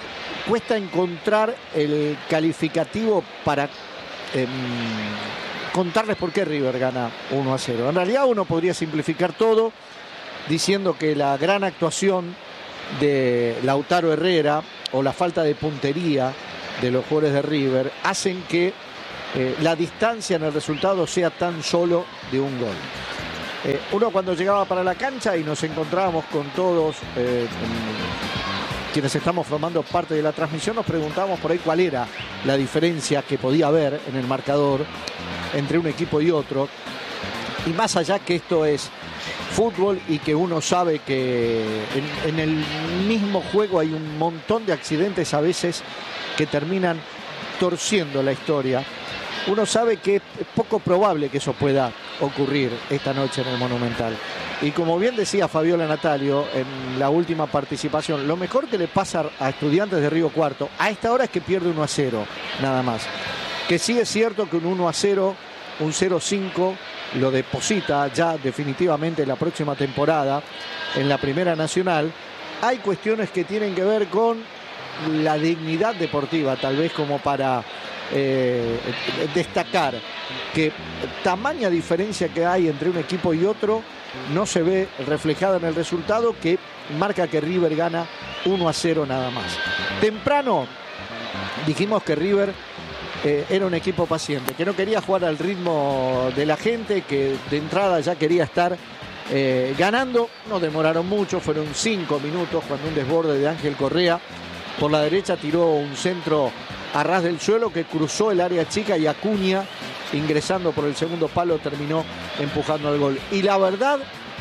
cuesta encontrar el calificativo para contarles por qué River gana 1-0. En realidad uno podría simplificar todo diciendo que la gran actuación de Lautaro Herrera o la falta de puntería de los jugadores de River hacen que la distancia en el resultado sea tan solo de un gol. Uno cuando llegaba para la cancha y nos encontrábamos con todos quienes estamos formando parte de la transmisión, nos preguntábamos por ahí cuál era la diferencia que podía haber en el marcador entre un equipo y otro. Y más allá que esto es fútbol y que uno sabe que en el mismo juego hay un montón de accidentes a veces que terminan torciendo la historia, uno sabe que es poco probable que eso pueda ocurrir esta noche en el Monumental. Y como bien decía Fabiola Natalio en la última participación, lo mejor que le pasa a Estudiantes de Río Cuarto a esta hora es que pierde 1-0, nada más. Que sí es cierto que un 1-0, un 0-5, lo deposita ya definitivamente en la próxima temporada en la Primera Nacional. Hay cuestiones que tienen que ver con la dignidad deportiva, tal vez como para destacar que tamaña diferencia que hay entre un equipo y otro no se ve reflejada en el resultado, que marca que River gana 1-0 nada más. Temprano dijimos que River era un equipo paciente, que no quería jugar al ritmo de la gente, que de entrada ya quería estar ganando. No demoraron mucho, fueron 5 minutos cuando un desborde de Ángel Correa por la derecha tiró un centro a ras del suelo que cruzó el área chica y Acuña, ingresando por el segundo palo, terminó empujando al gol. Y la verdad,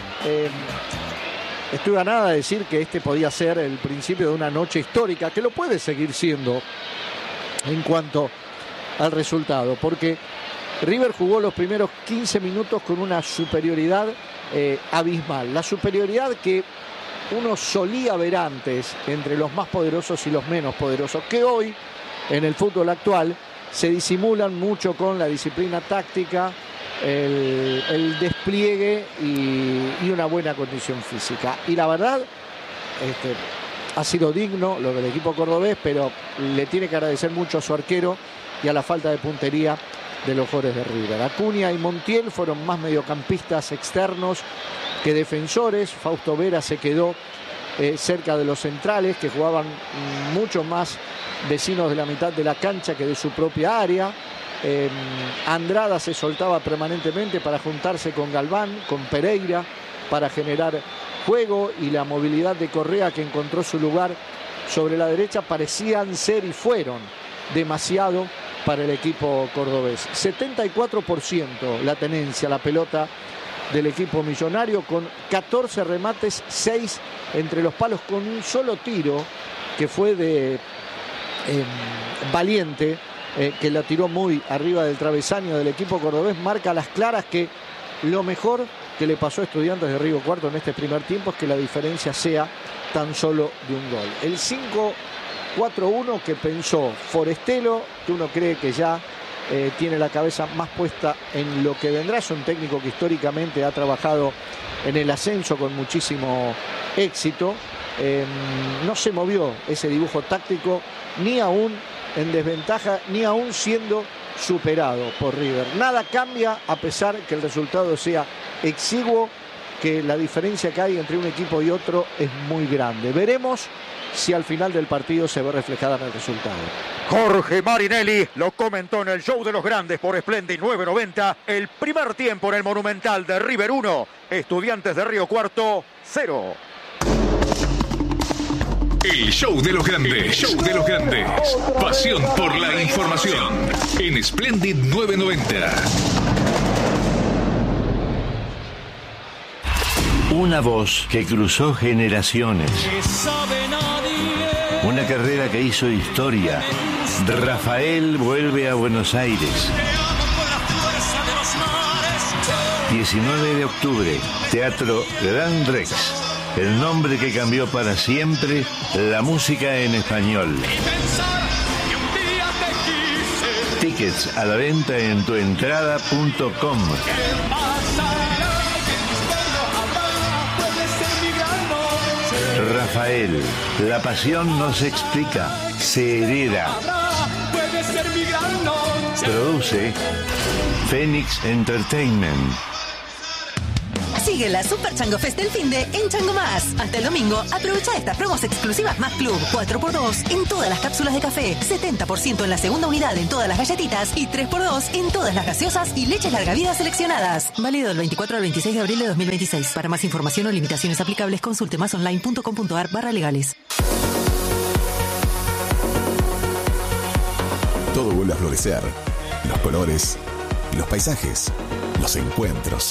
estoy ganada de decir que este podía ser el principio de una noche histórica, que lo puede seguir siendo en cuanto al resultado, porque River jugó los primeros 15 minutos con una superioridad abismal, la superioridad que uno solía ver antes entre los más poderosos y los menos poderosos, que hoy en el fútbol actual se disimulan mucho con la disciplina táctica, el despliegue y una buena condición física. Y la verdad, ha sido digno lo del equipo cordobés, pero le tiene que agradecer mucho a su arquero y a la falta de puntería de los jugadores de River. Acuña y Montiel fueron más mediocampistas externos que defensores. Fausto Vera se quedó cerca de los centrales, que jugaban mucho más vecinos de la mitad de la cancha que de su propia área. Andrada se soltaba permanentemente para juntarse con Galván, con Pereira, para generar juego, y la movilidad de Correa, que encontró su lugar sobre la derecha, parecían ser y fueron demasiado para el equipo cordobés. 74% la tenencia, la pelota del equipo millonario, con 14 remates, 6 entre los palos, con un solo tiro que fue de Valiente, que la tiró muy arriba del travesaño del equipo cordobés. Marca a las claras que lo mejor que le pasó a Estudiantes de Río Cuarto en este primer tiempo es que la diferencia sea tan solo de un gol. El 5-4-1 que pensó Forestelo, que uno cree que ya tiene la cabeza más puesta en lo que vendrá. Es un técnico que históricamente ha trabajado en el ascenso con muchísimo éxito. No se movió ese dibujo táctico, ni aún en desventaja, ni aún siendo superado por River. Nada cambia, a pesar que el resultado sea exiguo, que la diferencia que hay entre un equipo y otro es muy grande. Veremos si al final del partido se ve reflejada en el resultado. Jorge Marinelli lo comentó en el show de los grandes por Splendid 990. El primer tiempo en el Monumental de River 1, Estudiantes de Río Cuarto 0. El show de los grandes. El show de los grandes. Pasión por la información. En Splendid 990. Una voz que cruzó generaciones. Una carrera que hizo historia. Rafael vuelve a Buenos Aires. 19 de octubre, Teatro Gran Rex. El nombre que cambió para siempre la música en español. Tickets a la venta en tuentrada.com. Rafael, la pasión no se explica, se hereda. Produce Phoenix Entertainment. Sigue la Super Chango Fest del finde en Chango Más. Hasta el domingo, aprovecha estas promos exclusivas Más Club. 4x2 en todas las cápsulas de café, 70% en la segunda unidad en todas las galletitas y 3x2 en todas las gaseosas y leches larga vida seleccionadas. Válido del 24 al 26 de abril de 2026. Para más información o limitaciones aplicables, consulte másonline.com.ar/legales. Todo vuelve a florecer. Los colores, los paisajes, los encuentros.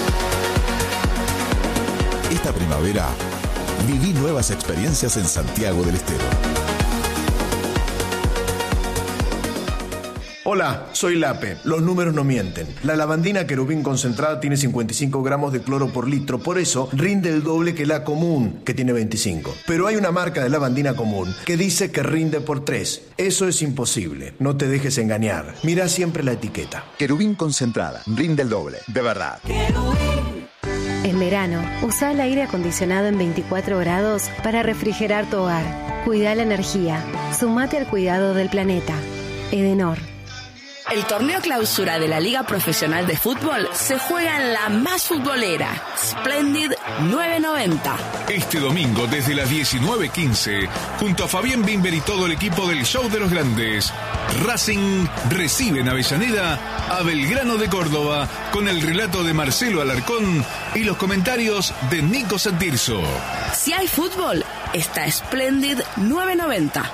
Esta primavera, viví nuevas experiencias en Santiago del Estero. Hola, soy Lape. Los números no mienten. La lavandina Querubín concentrada tiene 55 gramos de cloro por litro, por eso rinde el doble que la común, que tiene 25. Pero hay una marca de lavandina común que dice que rinde por 3. Eso es imposible. No te dejes engañar. Mira siempre la etiqueta. Querubín concentrada, rinde el doble, de verdad. En verano, usa el aire acondicionado en 24 grados para refrigerar tu hogar. Cuida la energía. Sumate al cuidado del planeta. Edenor. El torneo clausura de la Liga Profesional de Fútbol se juega en la más futbolera, Splendid 990. Este domingo desde las 19:15, junto a Fabián Bimber y todo el equipo del Show de los Grandes, Racing recibe en Avellaneda a Belgrano de Córdoba con el relato de Marcelo Alarcón y los comentarios de Nico Santirso. Si hay fútbol, está Splendid 990.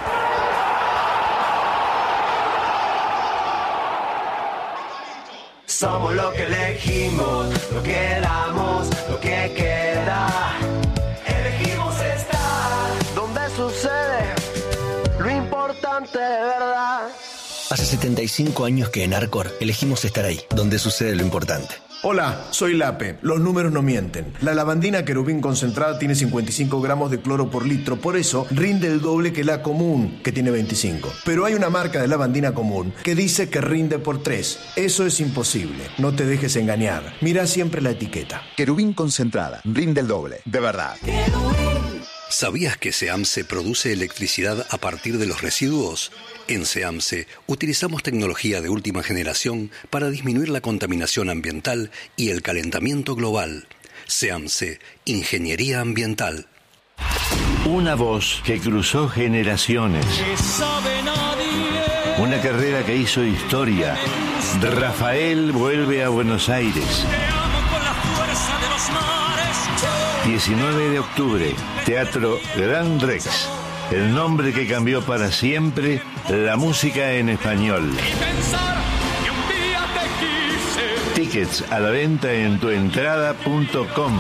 Somos lo que elegimos, lo que damos, lo que queda. Elegimos estar donde sucede lo importante de verdad. Hace 75 años que en Arcor elegimos estar ahí, donde sucede lo importante. Hola, soy Lape. Los números no mienten. La lavandina Querubín concentrada tiene 55 gramos de cloro por litro, por eso rinde el doble que la común, que tiene 25. Pero hay una marca de lavandina común que dice que rinde por 3. Eso es imposible. No te dejes engañar. Mira siempre la etiqueta. Querubín concentrada, rinde el doble, de verdad. ¿Sabías que SEAMSE produce electricidad a partir de los residuos? En SEAMSE utilizamos tecnología de última generación para disminuir la contaminación ambiental y el calentamiento global. SEAMSE, Ingeniería Ambiental. Una voz que cruzó generaciones. Una carrera que hizo historia. Rafael vuelve a Buenos Aires. 19 de octubre, Teatro Gran Rex. El nombre que cambió para siempre la música en español. Tickets a la venta en tuentrada.com.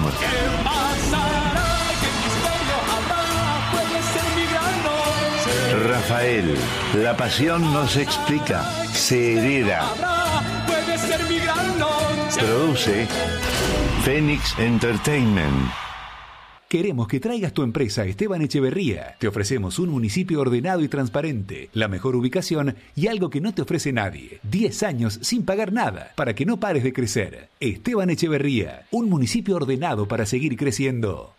Rafael, la pasión no se explica, se hereda. Produce Phoenix Entertainment. Queremos que traigas tu empresa a Esteban Echeverría. Te ofrecemos un municipio ordenado y transparente, la mejor ubicación y algo que no te ofrece nadie. 10 años sin pagar nada, para que no pares de crecer. Esteban Echeverría, un municipio ordenado para seguir creciendo.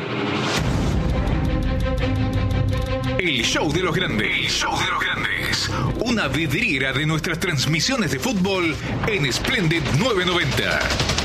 El Show de los Grandes. El Show de los Grandes. Una vidriera de nuestras transmisiones de fútbol en Splendid 990.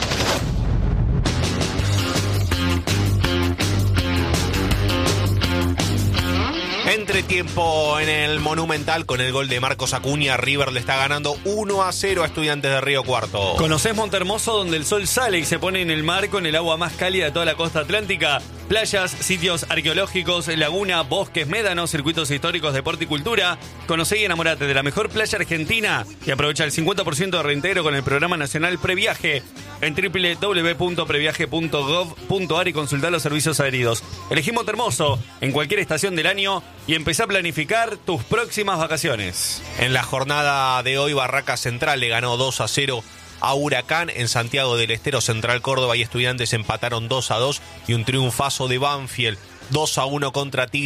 Entretiempo en el Monumental con el gol de Marcos Acuña. River le está ganando 1-0 a Estudiantes de Río Cuarto. ¿Conocés Montehermoso, donde el sol sale y se pone en el mar con el agua más cálida de toda la costa atlántica? Playas, sitios arqueológicos, laguna, bosques, médanos, circuitos históricos, deporte y cultura. Conocé y enamorate de la mejor playa argentina y aprovecha el 50% de reintegro con el programa nacional Previaje en www.previaje.gov.ar y consultar los servicios adheridos. Elegí Montehermoso en cualquier estación del año y empezá a planificar tus próximas vacaciones. En la jornada de hoy, Barracas Central le ganó 2-0 a Huracán. En Santiago del Estero, Central Córdoba y Estudiantes empataron 2-2 y un triunfazo de Banfield 2-1 contra Tigre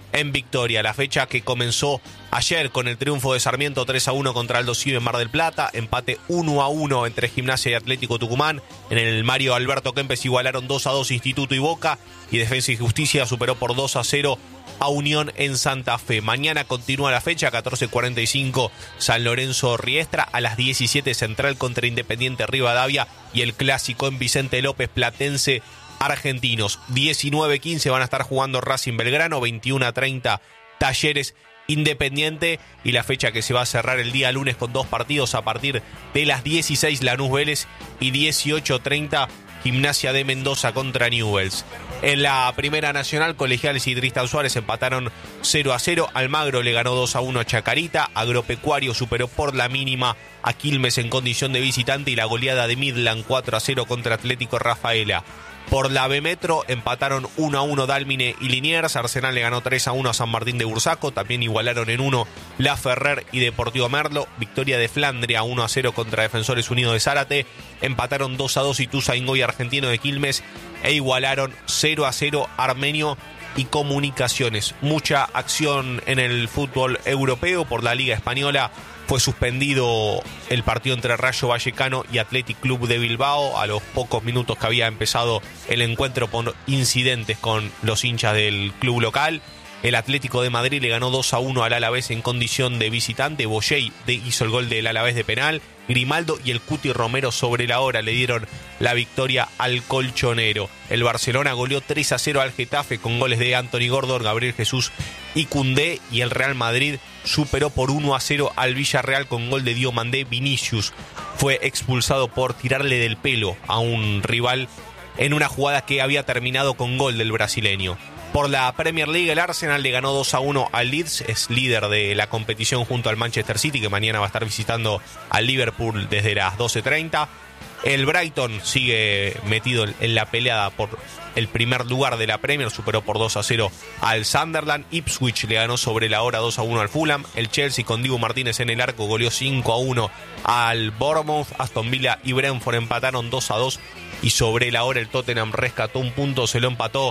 en victoria. La fecha que comenzó ayer con el triunfo de Sarmiento 3-1 contra Aldo Civi en Mar del Plata, empate 1-1 entre Gimnasia y Atlético Tucumán. En el Mario Alberto Kempes igualaron 2-2 Instituto y Boca, y Defensa y Justicia superó por 2-0 a Unión en Santa Fe. Mañana continúa la fecha, 14:45 San Lorenzo Riestra, a las 17 Central contra Independiente Rivadavia, y el clásico en Vicente López Platense Argentinos. 19:15 van a estar jugando Racing Belgrano, 21:30 Talleres Independiente, y la fecha que se va a cerrar el día lunes con 2 partidos a partir de las 16 Lanús Vélez y 18:30 Gimnasia de Mendoza contra Newell's. En la Primera Nacional, Colegiales y Tristan Suárez empataron 0-0. Almagro le ganó 2-1 a Chacarita. Agropecuario superó por la mínima a Quilmes en condición de visitante, y la goleada de Midland 4-0 contra Atlético Rafaela. Por la B Metro empataron 1-1 Dálmine y Liniers. Arsenal le ganó 3-1 a San Martín de Bursaco. También igualaron en 1 La Ferrer y Deportivo Merlo. Victoria de Flandria 1-0 contra Defensores Unidos de Zárate. Empataron 2-2 Ituzaingó y Argentino de Quilmes, e igualaron 0-0 Armenio y Comunicaciones. Mucha acción en el fútbol europeo. Por la Liga Española fue suspendido el partido entre Rayo Vallecano y Athletic Club de Bilbao a los pocos minutos que había empezado el encuentro por incidentes con los hinchas del club local. El Atlético de Madrid le ganó 2-1 al Alavés en condición de visitante. Boyey hizo el gol del Alavés de penal. Grimaldo y el Cuti Romero sobre la hora le dieron la victoria al colchonero. El Barcelona goleó 3-0 al Getafe con goles de Anthony Gordon, Gabriel Jesús y Koundé, y el Real Madrid superó por 1-0 al Villarreal con gol de Diomandé. Vinicius fue expulsado por tirarle del pelo a un rival en una jugada que había terminado con gol del brasileño. Por la Premier League, el Arsenal le ganó 2-1 al Leeds, es líder de la competición junto al Manchester City, que mañana va a estar visitando al Liverpool desde las 12:30. El Brighton sigue metido en la peleada por el primer lugar de la Premier, superó por 2-0 al Sunderland. Ipswich le ganó sobre la hora 2-1 al Fulham. El Chelsea con Dibu Martínez en el arco goleó 5-1 al Bournemouth. Aston Villa y Brentford empataron 2-2. Y sobre la hora el Tottenham rescató un punto, se lo empató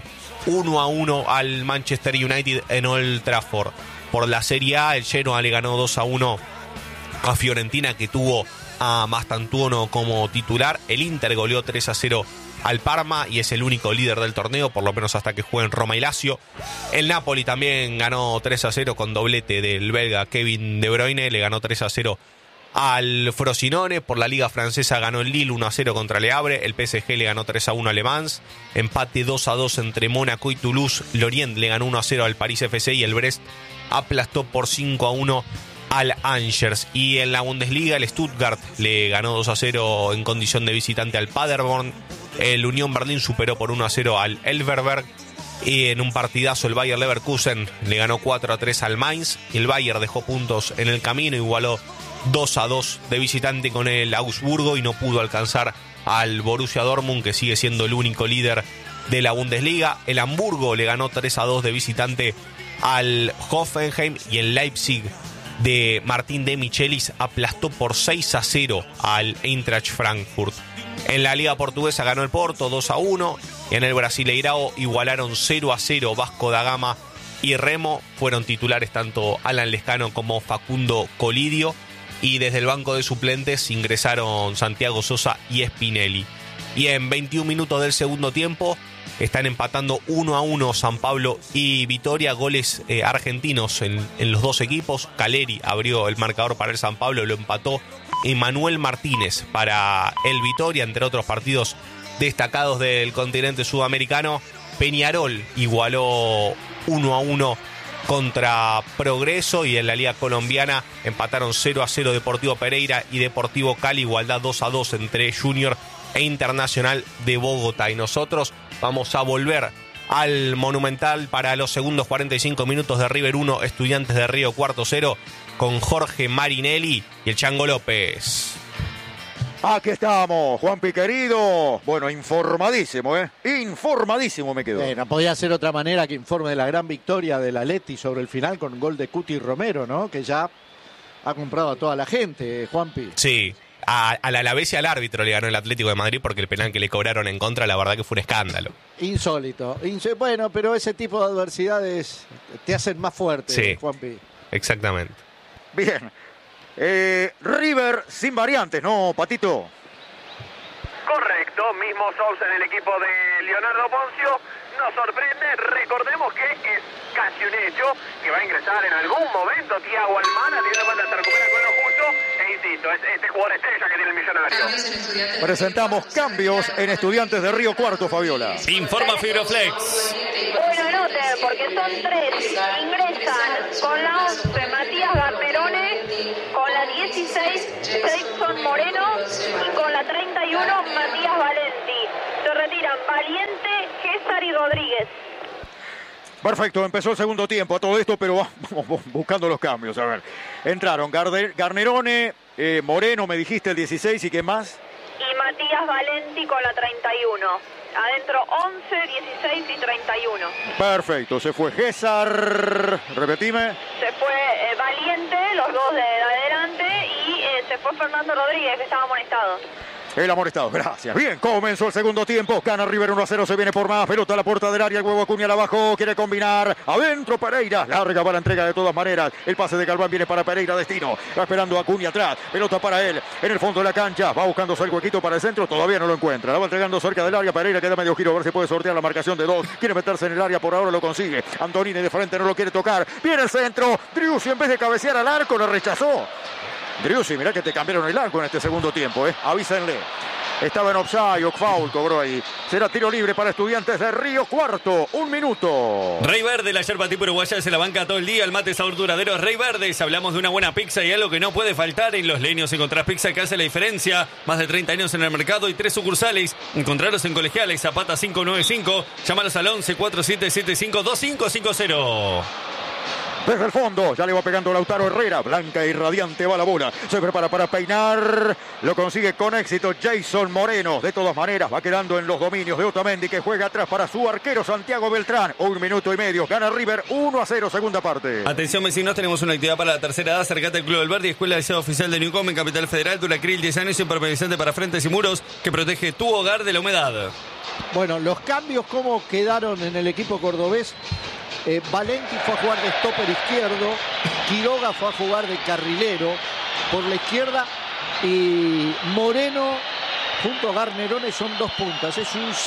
1-1 al Manchester United en Old Trafford. Por la Serie A, el Genoa le ganó 2-1 a Fiorentina, que tuvo a Mastantuono como titular. El Inter goleó 3-0 al Parma y es el único líder del torneo, por lo menos hasta que jueguen Roma y Lazio. El Napoli también ganó 3-0 con doblete del belga Kevin De Bruyne, le ganó 3-0 al Frosinone. Por la Liga Francesa ganó el Lille 1-0 contra Le Havre. El PSG le ganó 3-1 a Le Mans. Empate 2-2 entre Mónaco y Toulouse. Lorient le ganó 1-0 al Paris FC y el Brest aplastó por 5-1 al Angers. Y en la Bundesliga el Stuttgart le ganó 2-0 en condición de visitante al Paderborn. El Unión Berlín superó por 1-0 al Elverberg. Y en un partidazo el Bayer Leverkusen le ganó 4-3 al Mainz. Y el Bayer dejó puntos en el camino, igualó 2-2 de visitante con el Augsburgo y no pudo alcanzar al Borussia Dortmund, que sigue siendo el único líder de la Bundesliga. El Hamburgo le ganó 3-2 de visitante al Hoffenheim y el Leipzig de Martín de Michelis aplastó por 6-0 al Eintracht Frankfurt. En la Liga Portuguesa ganó el Porto 2-1 y en el Brasileirao igualaron 0-0 Vasco da Gama y Remo. Fueron titulares tanto Alan Lescano como Facundo Colidio, y desde el banco de suplentes ingresaron Santiago Sosa y Spinelli. Y en 21 minutos del segundo tiempo están empatando 1-1 San Pablo y Vitoria, goles argentinos en los dos equipos. Caleri abrió el marcador para el San Pablo, lo empató Emanuel Martínez para el Vitoria. Entre otros partidos destacados del continente sudamericano, Peñarol igualó 1-1 contra Progreso, y en la Liga Colombiana empataron 0-0 Deportivo Pereira y Deportivo Cali, igualdad 2-2 entre Junior e Internacional de Bogotá. Y nosotros vamos a volver al Monumental para los segundos 45 minutos de River 1, Estudiantes de Río Cuarto 0, con Jorge Marinelli y el Chango López. Aquí estamos, Juanpi querido. Bueno, informadísimo, informadísimo me quedó. No podía ser otra manera que informe de la gran victoria del Atleti sobre el final con gol de Cuti Romero, ¿no? Que ya ha comprado a toda la gente, Juanpi. Sí, Al Alavés y al árbitro le ganó el Atlético de Madrid porque el penal que le cobraron en contra, la verdad que fue un escándalo. Insólito. Bueno, pero ese tipo de adversidades te hacen más fuerte, sí, Juanpi. Exactamente. Bien. River sin variantes, ¿no, Patito? Correcto, mismo Sousa en el equipo de Leonardo Poncio. Nos sorprende, recordemos que es casi un hecho que va a ingresar en algún momento Thiago Almada, teniendo en cuenta que se recupera con lo justo, e insisto, es este jugador estrella que tiene el Millonario. Presentamos cambios en Estudiantes de Río Cuarto, Fabiola. Informa Fibroflex. Bueno, anoten, porque son 3. Ingresan con la 11 Matías Garnerone, con la 16 Jason Moreno y con la 31 Matías Valenti. Se retiran Valiente, César y Rodríguez. Perfecto, empezó el segundo tiempo a todo esto, pero vamos buscando los cambios. A ver, entraron Garnerone, Moreno, me dijiste el 16, ¿y qué más? Y Matías Valenti con la 31. Adentro 11, 16 y 31. Perfecto, se fue César, repetime. Se fue Valiente, los dos de adelante, y se fue Fernando Rodríguez, que estaba amonestado. El amonestado, gracias. Bien, comenzó el segundo tiempo. Gana River 1-0, se viene por más. Pelota a la puerta del área, el huevo Acuña abajo. Quiere combinar. Adentro Pereira. Larga para la entrega de todas maneras. El pase de Galván viene para Pereira, destino. Va esperando a Acuña atrás. Pelota para él. En el fondo de la cancha. Va buscando el huequito para el centro. Todavía no lo encuentra. La va entregando cerca del área. Pereira queda medio giro. A ver si puede sortear la marcación de 2. Quiere meterse en el área. Por ahora lo consigue. Antonini de frente no lo quiere tocar. Viene el centro. Driussi en vez de cabecear al arco lo rechazó. Driussi, mirá que te cambiaron el arco en este segundo tiempo. Avísenle. Estaba en offside, o foul cobró ahí. Será tiro libre para Estudiantes de Río Cuarto. 1 minuto. Rey Verde, la yerba tipo uruguaya se la banca todo el día. El mate sabor duradero Rey Verdes. Hablamos de una buena pizza y algo que no puede faltar. En Los Leños encontrás pizza que hace la diferencia. Más de 30 años en el mercado y 3 sucursales. Encontrarlos en Colegiales, Zapata 595. Llámalos al 11 4775 2550. Desde el fondo, ya le va pegando Lautaro Herrera. Blanca y radiante va la bola. Se prepara para peinar. Lo consigue con éxito Jason Moreno. De todas maneras, va quedando en los dominios de Otamendi, que juega atrás para su arquero Santiago Beltrán. 1 minuto y medio. Gana River 1-0, segunda parte. Atención, vecinos, tenemos una actividad para la tercera edad. Acercate al Club del Verde, Escuela de Deseo Oficial de Newcom en Capital Federal. Duracril 10 años, impermeabilizante para frentes y muros que protege tu hogar de la humedad. Bueno, los cambios, ¿cómo quedaron en el equipo cordobés? Valenti fue a jugar de stopper izquierdo, Quiroga fue a jugar de carrilero por la izquierda y Moreno junto a Garnerone son 2 puntas. Es un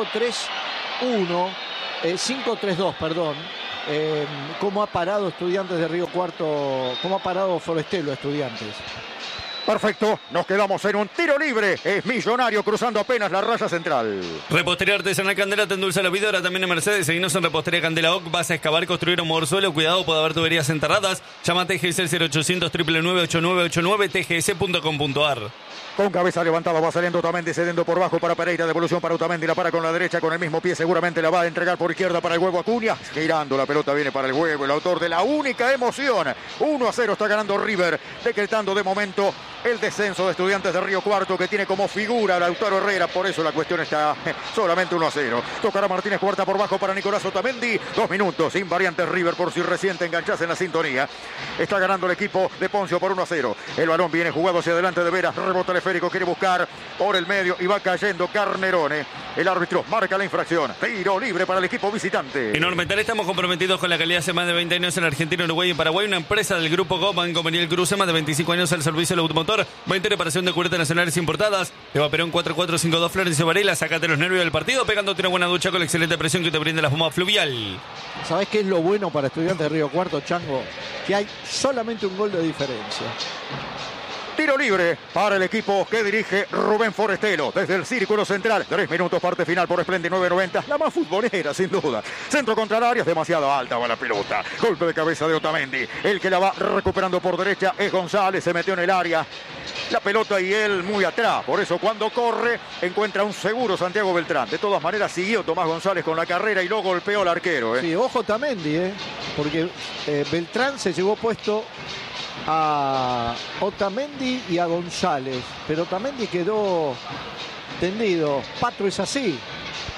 5-3-1, 5-3-2, perdón. ¿Cómo ha parado Estudiantes de Río Cuarto? ¿Cómo ha parado Forestelo Estudiantes? Perfecto, nos quedamos en un tiro libre. Es Millonario cruzando apenas la raya central. Repostería Artesanal Candela te endulza la vida. Ahora también en Mercedes. Seguinos en Repostería Candela OC. Vas a excavar, construir o mover suelo. Cuidado, puede haber tuberías enterradas. Llama a TGS al 0800 999 8989 tgs.com.ar. Con cabeza levantada va saliendo Otamendi, cediendo por bajo para Pereira, devolución para Otamendi, la para con la derecha, con el mismo pie seguramente la va a entregar por izquierda para el huevo Acuña, girando la pelota viene para el huevo, el autor de la única emoción. 1-0 está ganando River, decretando de momento el descenso de Estudiantes de Río Cuarto, que tiene como figura a Lautaro Herrera, por eso la cuestión está solamente 1-0. Tocará Martínez Cuarta por bajo para Nicolás Otamendi, 2 minutos, invariantes River por si recién te enganchás en la sintonía. Está ganando el equipo de Poncio por 1-0. El balón viene jugado hacia adelante de Veras, rebota el esférico, quiere buscar por el medio y va cayendo Garnerone. El árbitro marca la infracción. Tiro libre para el equipo visitante. En Ormental estamos comprometidos con la calidad hace más de 20 años en Argentina, Uruguay y Paraguay. Una empresa del grupo Goban, Conveniel Cruce, más de 25 años al servicio del automotor. 20 reparación de cubiertas nacionales importadas. Eva Perón 4452 Florencio Varela. Sácate los nervios del partido pegándote una buena ducha con la excelente presión que te brinda la espuma fluvial. ¿Sabés qué es lo bueno para Estudiantes de Río Cuarto, Chango? Que hay solamente un gol de diferencia. Tiro libre para el equipo que dirige Rubén Forestelo desde el círculo central. 3 minutos, parte final por Splendid 990. La más futbolera, sin duda. Centro contra el área, es demasiado alta va la pelota. Golpe de cabeza de Otamendi. El que la va recuperando por derecha es González. Se metió en el área. La pelota y él muy atrás. Por eso cuando corre encuentra un seguro Santiago Beltrán. De todas maneras siguió Tomás González con la carrera y lo golpeó al arquero. Sí, ojo Otamendi, porque Beltrán se llevó puesto a Otamendi y a González, pero Otamendi quedó tendido. Patro, es así. Sí,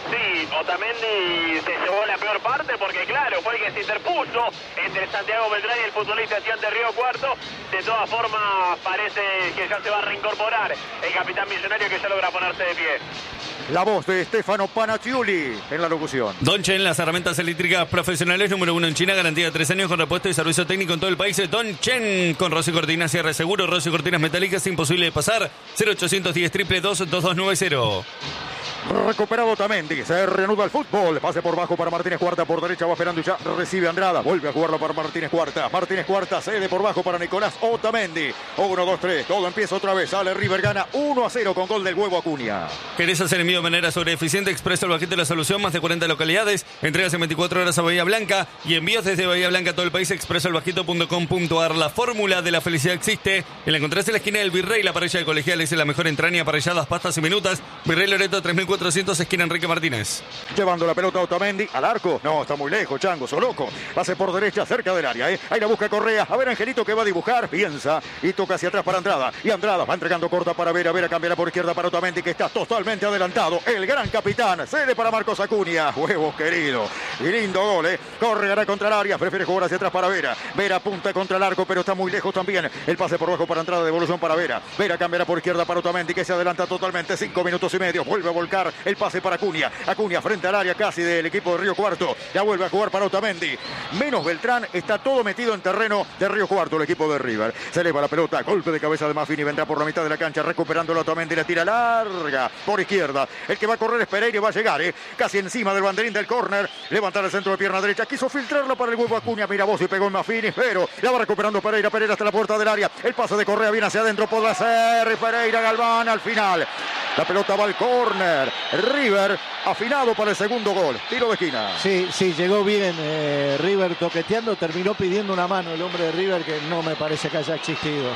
Otamendi se llevó la peor parte porque, claro, fue el que se interpuso entre Santiago Beltrán y el futbolista de Río Cuarto. De todas formas, parece que ya se va a reincorporar el capitán millonario, que ya logra ponerse de pie. La voz de Stefano Panaccioli en la locución. Donchen, las herramientas eléctricas profesionales número 1 en China, garantía de 3 años con repuesto y servicio técnico en todo el país. Donchen, con Rossi Cortinas, cierre seguro, Rossi Cortinas metálicas, imposible de pasar. 0810 222 2290. Recuperado Otamendi, se reanuda el fútbol, pase por bajo para Martínez Cuarta, por derecha va esperando y ya recibe Andrada, vuelve a jugarlo para Martínez Cuarta, cede por bajo para Nicolás Otamendi, 1-2-3, todo empieza otra vez, sale River, gana 1-0 con gol del Huevo Acuña. ¿Querés hacer envío de manera sobreeficiente? Expreso el Bajito de la Solución, más de 40 localidades, entregas en 24 horas a Bahía Blanca y envíos desde Bahía Blanca a todo el país. expresoelbajito.com.ar. La fórmula de la felicidad existe, y la encontrás en la esquina del Virrey, la parrilla de Colegiales, es la mejor entraña, parrilladas, pastas y minutas. Virrey Loreto 3400, esquina Enrique Martínez. Llevando la pelota Otamendi al arco. No, está muy lejos, Chango, loco. Pase por derecha, cerca del área. Ahí la busca Correa. A ver, Angelito, que va a dibujar. Piensa y toca hacia atrás para Andrada. Y Andrada va entregando corta para Vera. Vera cambiará por izquierda para Otamendi, que está totalmente adelantado. El gran capitán. Cede para Marcos Acuña. Huevos querido. Y lindo gol, Correará contra el área. Prefiere jugar hacia atrás para Vera. Vera apunta contra el arco, pero está muy lejos también. El pase por bajo para Andrada. Devolución para Vera. Vera cambiará por izquierda para Otamendi, que se adelanta totalmente. 5 minutos y medio. Vuelve a volcar el pase para Acuña. Acuña frente al área casi del equipo de Río Cuarto. Ya vuelve a jugar para Otamendi. Menos Beltrán, está todo metido en terreno de Río Cuarto, el equipo de River. Se eleva la pelota, golpe de cabeza de Maffini, vendrá por la mitad de la cancha, recuperándolo Otamendi, la tira larga por izquierda. El que va a correr es Pereira y va a llegar, casi encima del banderín del córner. Levantar el centro de pierna derecha, quiso filtrarla para el Huevo Acuña. Mira vos, y pegó en Maffini, pero la va recuperando Pereira. Pereira hasta la puerta del área. El pase de Correa viene hacia adentro, podrá ser Pereira. Galván al final. La pelota va al córner. River afinado para el segundo gol. Tiro de esquina. Sí, llegó bien River toqueteando. Terminó pidiendo una mano el hombre de River, que no me parece que haya existido.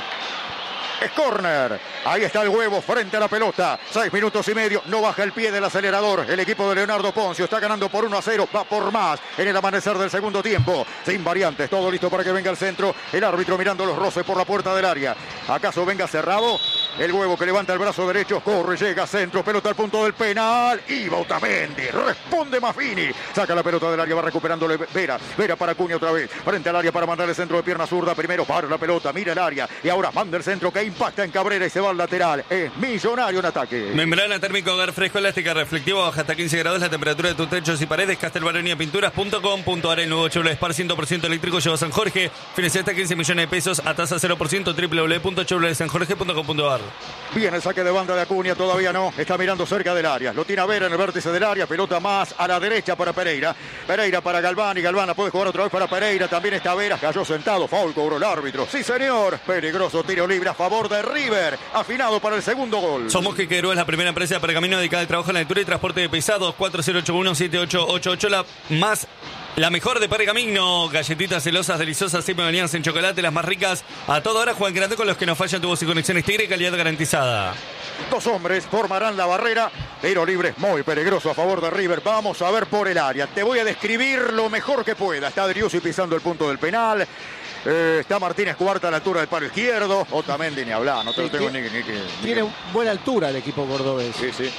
Es córner. Ahí está el Huevo frente a la pelota. 6 minutos y medio. No baja el pie del acelerador. El equipo de Leonardo Poncio está ganando por 1-0. Va por más en el amanecer del segundo tiempo. Sin variantes. Todo listo para que venga el centro. El árbitro mirando los roces por la puerta del área. ¿Acaso venga cerrado? El Huevo que levanta el brazo derecho. Corre, llega, centro. Pelota al punto del penal. Y Otamendi. Responde Maffini. Saca la pelota del área. Va recuperándole Vera. Vera para Acuña otra vez. Frente al área para mandar el centro de pierna zurda. Primero para la pelota. Mira el área. Y ahora manda el centro que impacta en Cabrera y se va al lateral. Es Millonario en ataque. Membrana térmica, hogar fresco, elástica, reflectivo, baja hasta 15 grados la temperatura de tus techos y paredes. Castelbaroniapinturas.com.ar. El nuevo Chevrolet Spark 100% eléctrico lleva San Jorge. Financia hasta 15 millones de pesos a tasa 0%. www.chevroletsanjorge.com.ar. Bien, el saque de banda de Acuña, todavía no. Está mirando cerca del área. Lo tiene a Vera en el vértice del área. Pelota más a la derecha para Pereira. Pereira para Galván y Galván puede jugar otra vez para Pereira. También está Vera. Cayó sentado. Foul, cobró el árbitro. Sí, señor. Peligroso tiro libre a favor de River. Afinado para el segundo gol. Somos Quequero, es la primera empresa de pergamino dedicada al trabajo en la lectura y transporte de pesados. 4081-7888. La mejor de pergamino. Galletitas celosas, deliciosas, siempre bañadas en chocolate, las más ricas. A toda hora, Juan Grande, con los que nos fallan tubos y conexiones Tigre, calidad garantizada. 2 hombres formarán la barrera. Tiro libre muy peligroso a favor de River. Vamos a ver por el área. Te voy a describir lo mejor que pueda. Está Driussi pisando el punto del penal. Está Martínez Cuarta a la altura del palo izquierdo. Otamendi ni hablar. No te lo tengo ni que... Tiene buena altura el equipo cordobés. Sí.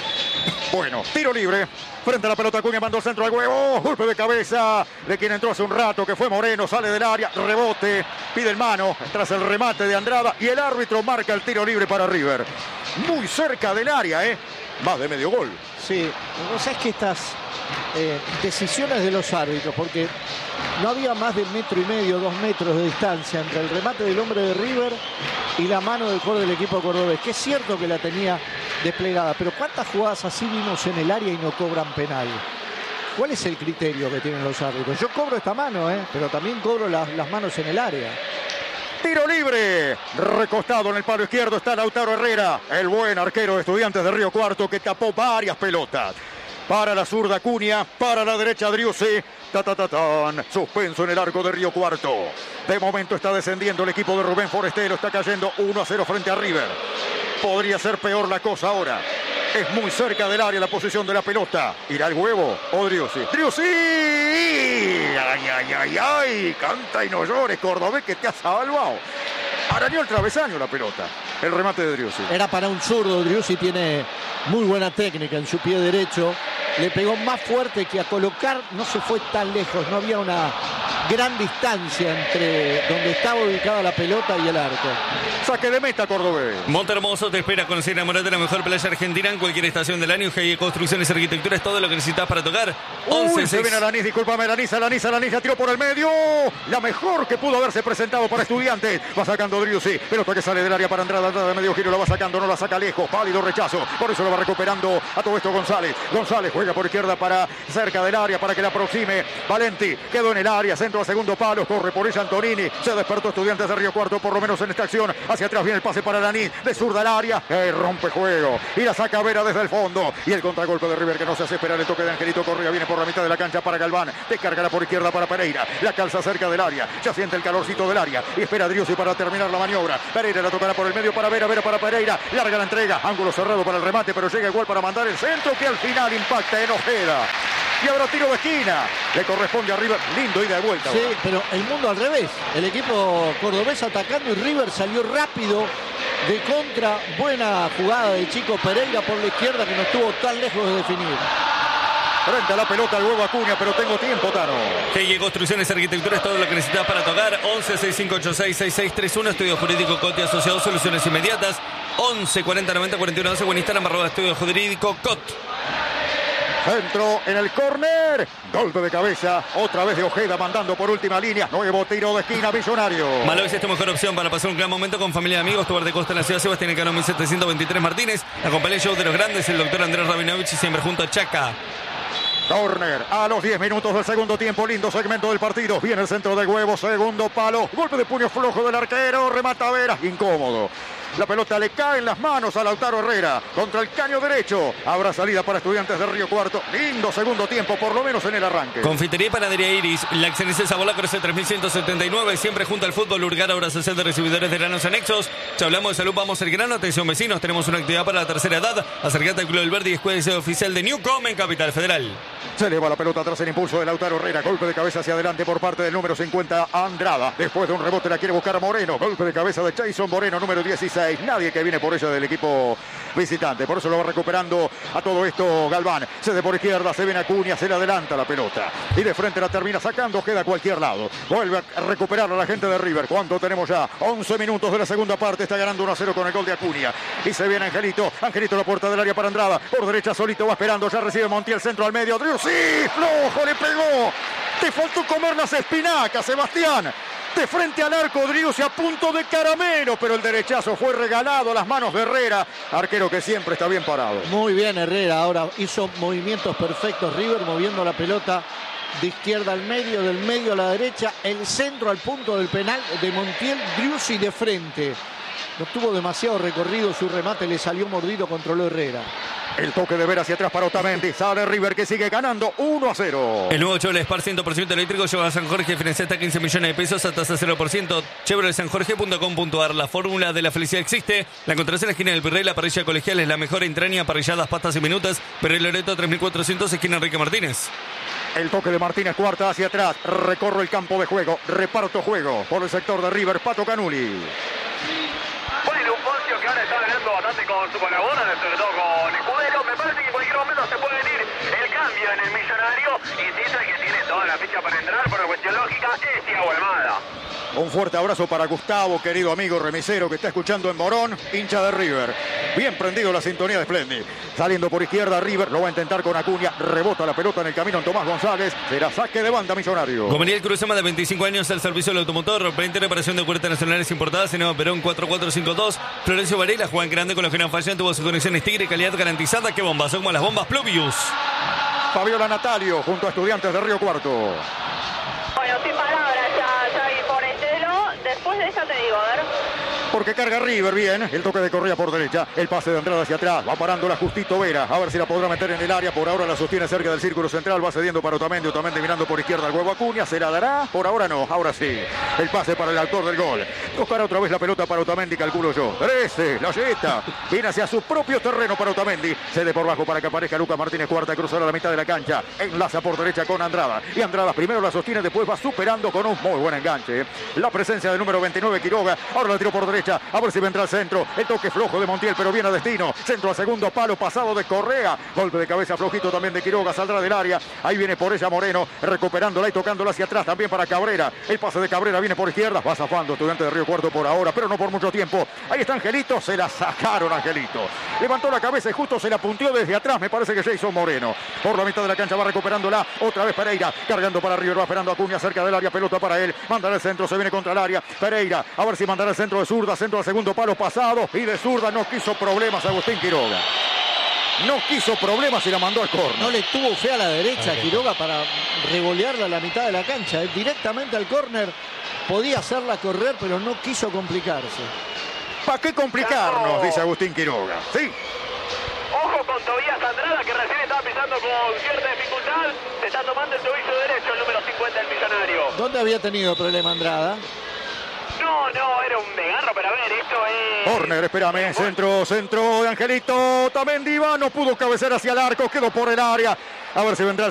Bueno, tiro libre. Frente a la pelota, Acuña mandó el centro al Huevo. Golpe de cabeza de quien entró hace un rato, que fue Moreno. Sale del área, rebote, pide el mano tras el remate de Andrada. Y el árbitro marca el tiro libre para River. Muy cerca del área, más de medio gol. Sí, no sé, es que estas decisiones de los árbitros, porque no había más de 1,5 metros, 2 metros de distancia entre el remate del hombre de River y la mano del jugador del equipo cordobés, que es cierto que la tenía desplegada, pero ¿cuántas jugadas así vimos en el área y no cobran penal? ¿Cuál es el criterio que tienen los árbitros? Yo cobro esta mano, pero también cobro las manos en el área. Tiro libre, recostado en el palo izquierdo está Lautaro Herrera, el buen arquero de Estudiantes de Río Cuarto, que tapó varias pelotas. Para la zurda Acuña, para la derecha Driussi. Suspenso en el arco de Río Cuarto. De momento está descendiendo el equipo de Rubén Forestelo. Está cayendo 1-0 frente a River. Podría ser peor la cosa ahora. Es muy cerca del área la posición de la pelota. ¿Irá el Huevo o Driussi? ¡Driussi! ¡Ay! Canta y no llores, cordobés, que te has salvado. Arañó el travesaño la pelota. El remate de Driussi. Era para un zurdo. Driussi tiene muy buena técnica en su pie derecho. le pegó más fuerte que a colocar, no se fue tan lejos, no había una gran distancia entre donde estaba ubicada la pelota y el arco. Saque de meta, cordobés. Montehermoso te espera con Cena Morate, la mejor playa argentina en cualquier estación del año. GI Construcciones y Arquitectura es todo lo que necesitas para tocar. 11, se viene Alanis, discúlpame, Alanis, la tiró por el medio. La mejor que pudo haberse presentado para Estudiantes. Va sacando Driussi, pelota que sale del área para Andrada de medio giro, la va sacando, no la saca lejos, pálido rechazo. Por eso lo va recuperando a todo esto González. González juega por izquierda para cerca del área para que la aproxime. Valenti quedó en el área, centro a segundo palo, corre por ella Antonini. Se despertó Estudiantes de Río Cuarto, por lo menos en esta acción. Hacia atrás viene el pase para Alanis, de zurda al área, rompe juego y la saca Vera desde el fondo. Y el contragolpe de River que no se hace esperar, el toque de Angelito Correa viene por la mitad de la cancha para Galván. Descargará por izquierda para Pereira, la calza cerca del área, ya siente el calorcito del área y espera a Driussi para terminar la maniobra. Pereira la tocará por el medio para Vera, Vera para Pereira, larga la entrega, ángulo cerrado para el remate, pero llega igual para mandar el centro que al final impacta en Ojeda. Y ahora tiro de esquina, le corresponde a River, lindo ida de vuelta. Sí, pero el mundo al revés, el equipo cordobés atacando y River salió rápido de contra. Buena jugada del chico Pereira por la izquierda que no estuvo tan lejos de definir. Frente a la pelota el huevo Acuña, pero tengo tiempo, Tano. GI Construcciones y Arquitectura es todo lo que necesitas para tocar. 11 6586 6631, Estudio Jurídico Cote Asociado, soluciones inmediatas. 11 40 90 41 12, en Instagram, @Estudio Jurídico Cot. Centro en el córner, golpe de cabeza, otra vez de Ojeda mandando por última línea, nuevo tiro de esquina Millonario. Malovis es tu mejor opción para pasar un gran momento con familia y amigos. Tu bar de costa en la ciudad Sebastián Cano 1723 Martínez. Acompaña el show de los grandes, el doctor Andrés Rabinovich y siempre junto a Chaca. Corner a los 10 minutos del segundo tiempo, lindo segmento del partido. Viene el centro de huevo, segundo palo, golpe de puño flojo del arquero, remata Vera, incómodo. La pelota le cae en las manos a Lautaro Herrera contra el caño derecho. Habrá salida para Estudiantes de Río Cuarto. Lindo segundo tiempo, por lo menos en el arranque. Confitería y Panadería Iris, la excelencia Sabola crece 3179, siempre junto al fútbol. Urgar, obra social de recibidores de granos anexos. Si hablamos de salud, vamos al grano. Atención vecinos, tenemos una actividad para la tercera edad. Acercate al Club del Verde y escuela oficial de Newcom en Capital Federal. Se eleva la pelota tras el impulso de Lautaro Herrera. Golpe de cabeza hacia adelante por parte del número 50, Andrada. Después de un rebote la quiere buscar Moreno. Golpe de cabeza de Jason Moreno, número 16. Nadie que viene por ella del equipo visitante. Por eso lo va recuperando a todo esto Galván. Cede por izquierda, se viene Acuña, se le adelanta la pelota. Y de frente la termina sacando, queda a cualquier lado. Vuelve a recuperar a la gente de River. ¿Cuánto tenemos ya? 11 minutos de la segunda parte. Está ganando 1-0 con el gol de Acuña. Y se viene Angelito. Angelito a la puerta del área para Andrada. Por derecha solito va esperando. Ya recibe Montiel, centro al medio. Driussi, flojo, le pegó. Te faltó comer las espinacas, Sebastián. De frente al arco, Driussi a punto de caramelo, pero el derechazo fue regalado a las manos de Herrera, arquero que siempre está bien parado. Muy bien Herrera, ahora hizo movimientos perfectos River, moviendo la pelota de izquierda al medio, del medio a la derecha, el centro al punto del penal de Montiel, Driussi de frente. No tuvo demasiado recorrido, su remate le salió mordido, controló Herrera. El toque de Vera hacia atrás para Otamendi. Sale River que sigue ganando 1-0. El nuevo Chevrolet Spark 100% eléctrico lleva a San Jorge, financia hasta 15 millones de pesos a tasa 0%. ChevroletSanJorge.com.ar. La fórmula de la felicidad existe. La encontrarás en la esquina del Virrey. La parrilla colegial es la mejor entraña, parrilladas, pastas y minutas. Virrey Loreto 3400, esquina Enrique Martínez. El toque de Martínez, cuarta hacia atrás. Recorro el campo de juego. Reparto juego por el sector de River. Pato Canuli. Bueno, un Poncio que ahora está ganando bastante con su colaboración, sobre todo con Escudero. Me parece que en cualquier momento se puede venir el cambio en el Millonario. Insisto en que tiene toda la ficha para entrar, por una cuestión lógica, es Thiago Almada. Un fuerte abrazo para Gustavo, querido amigo remisero que está escuchando en Morón, hincha de River. Bien prendido la sintonía de Splendid. Saliendo por izquierda River, lo va a intentar con Acuña. Rebota la pelota en el camino en Tomás González. Será saque de banda Millonario. Gomeriel Cruz, más de 25 años al servicio del automotor. 20 reparación de puertas nacionales importadas. En Perón 4452. Florencio Varela, Juan Grande con los que no fallan. Tuvo sus conexiones Tigre, calidad garantizada. ¿Qué bombas? Son como las bombas Pluvius. Fabiola Natalio junto a Estudiantes de Río Cuarto. Bueno, sin palabras, ya vi por Estelo. Después de esa te digo, a ver. Porque carga River bien, el toque de Correa por derecha, el pase de Andrada hacia atrás, va parándola justito Vera, a ver si la podrá meter en el área, por ahora la sostiene cerca del círculo central, va cediendo para Otamendi, Otamendi mirando por izquierda al huevo Acuña, ¿se la dará? Por ahora no, ahora sí, el pase para el autor del gol, tocará otra vez la pelota para Otamendi, calculo yo, 13, la yeta, viene hacia su propio terreno para Otamendi, cede por bajo para que aparezca Lucas Martínez, cuarta, cruzará la mitad de la cancha, enlaza por derecha con Andrada, y Andrada primero la sostiene, después va superando con un muy buen enganche, la presencia del número 29 Quiroga, ahora la tiró por derecha, derecha. A ver si vendrá el centro. El toque flojo de Montiel, pero viene a destino. Centro al segundo palo, pasado de Correa. Golpe de cabeza flojito también de Quiroga. Saldrá del área. Ahí viene por ella Moreno, recuperándola y tocándola hacia atrás también para Cabrera. El pase de Cabrera viene por izquierda. Va zafando Estudiante de Río Cuarto por ahora, pero no por mucho tiempo. Ahí está Angelito. Se la sacaron Angelito. Levantó la cabeza y justo se la punteó desde atrás. Me parece que Jason Moreno. Por la mitad de la cancha va recuperándola. Otra vez Pereira. Cargando para River. Va esperando a Acuña cerca del área. Pelota para él. Mandará el centro. Se viene contra el área. Pereira. A ver si mandará el centro de zurda. Centro al segundo palo pasado. Y de zurda no quiso problemas Agustín Quiroga. No quiso problemas y la mandó al córner. No le tuvo fe a la derecha Quiroga para revolearla a la mitad de la cancha. Directamente al córner. Podía hacerla correr, pero no quiso complicarse. ¿Para qué complicarnos? Dice Agustín Quiroga. Sí. Ojo con Tobías Andrada, que recién estaba pisando con cierta dificultad. Se está tomando el tobillo derecho, el número 50 del Millonario. ¿Dónde había tenido problema Andrada? No, era un desgarro, pero a ver, esto es... Corner, espérame, centro de Angelito. Tamendi va, no pudo cabecear hacia el arco, quedó por el área. A ver si vendrá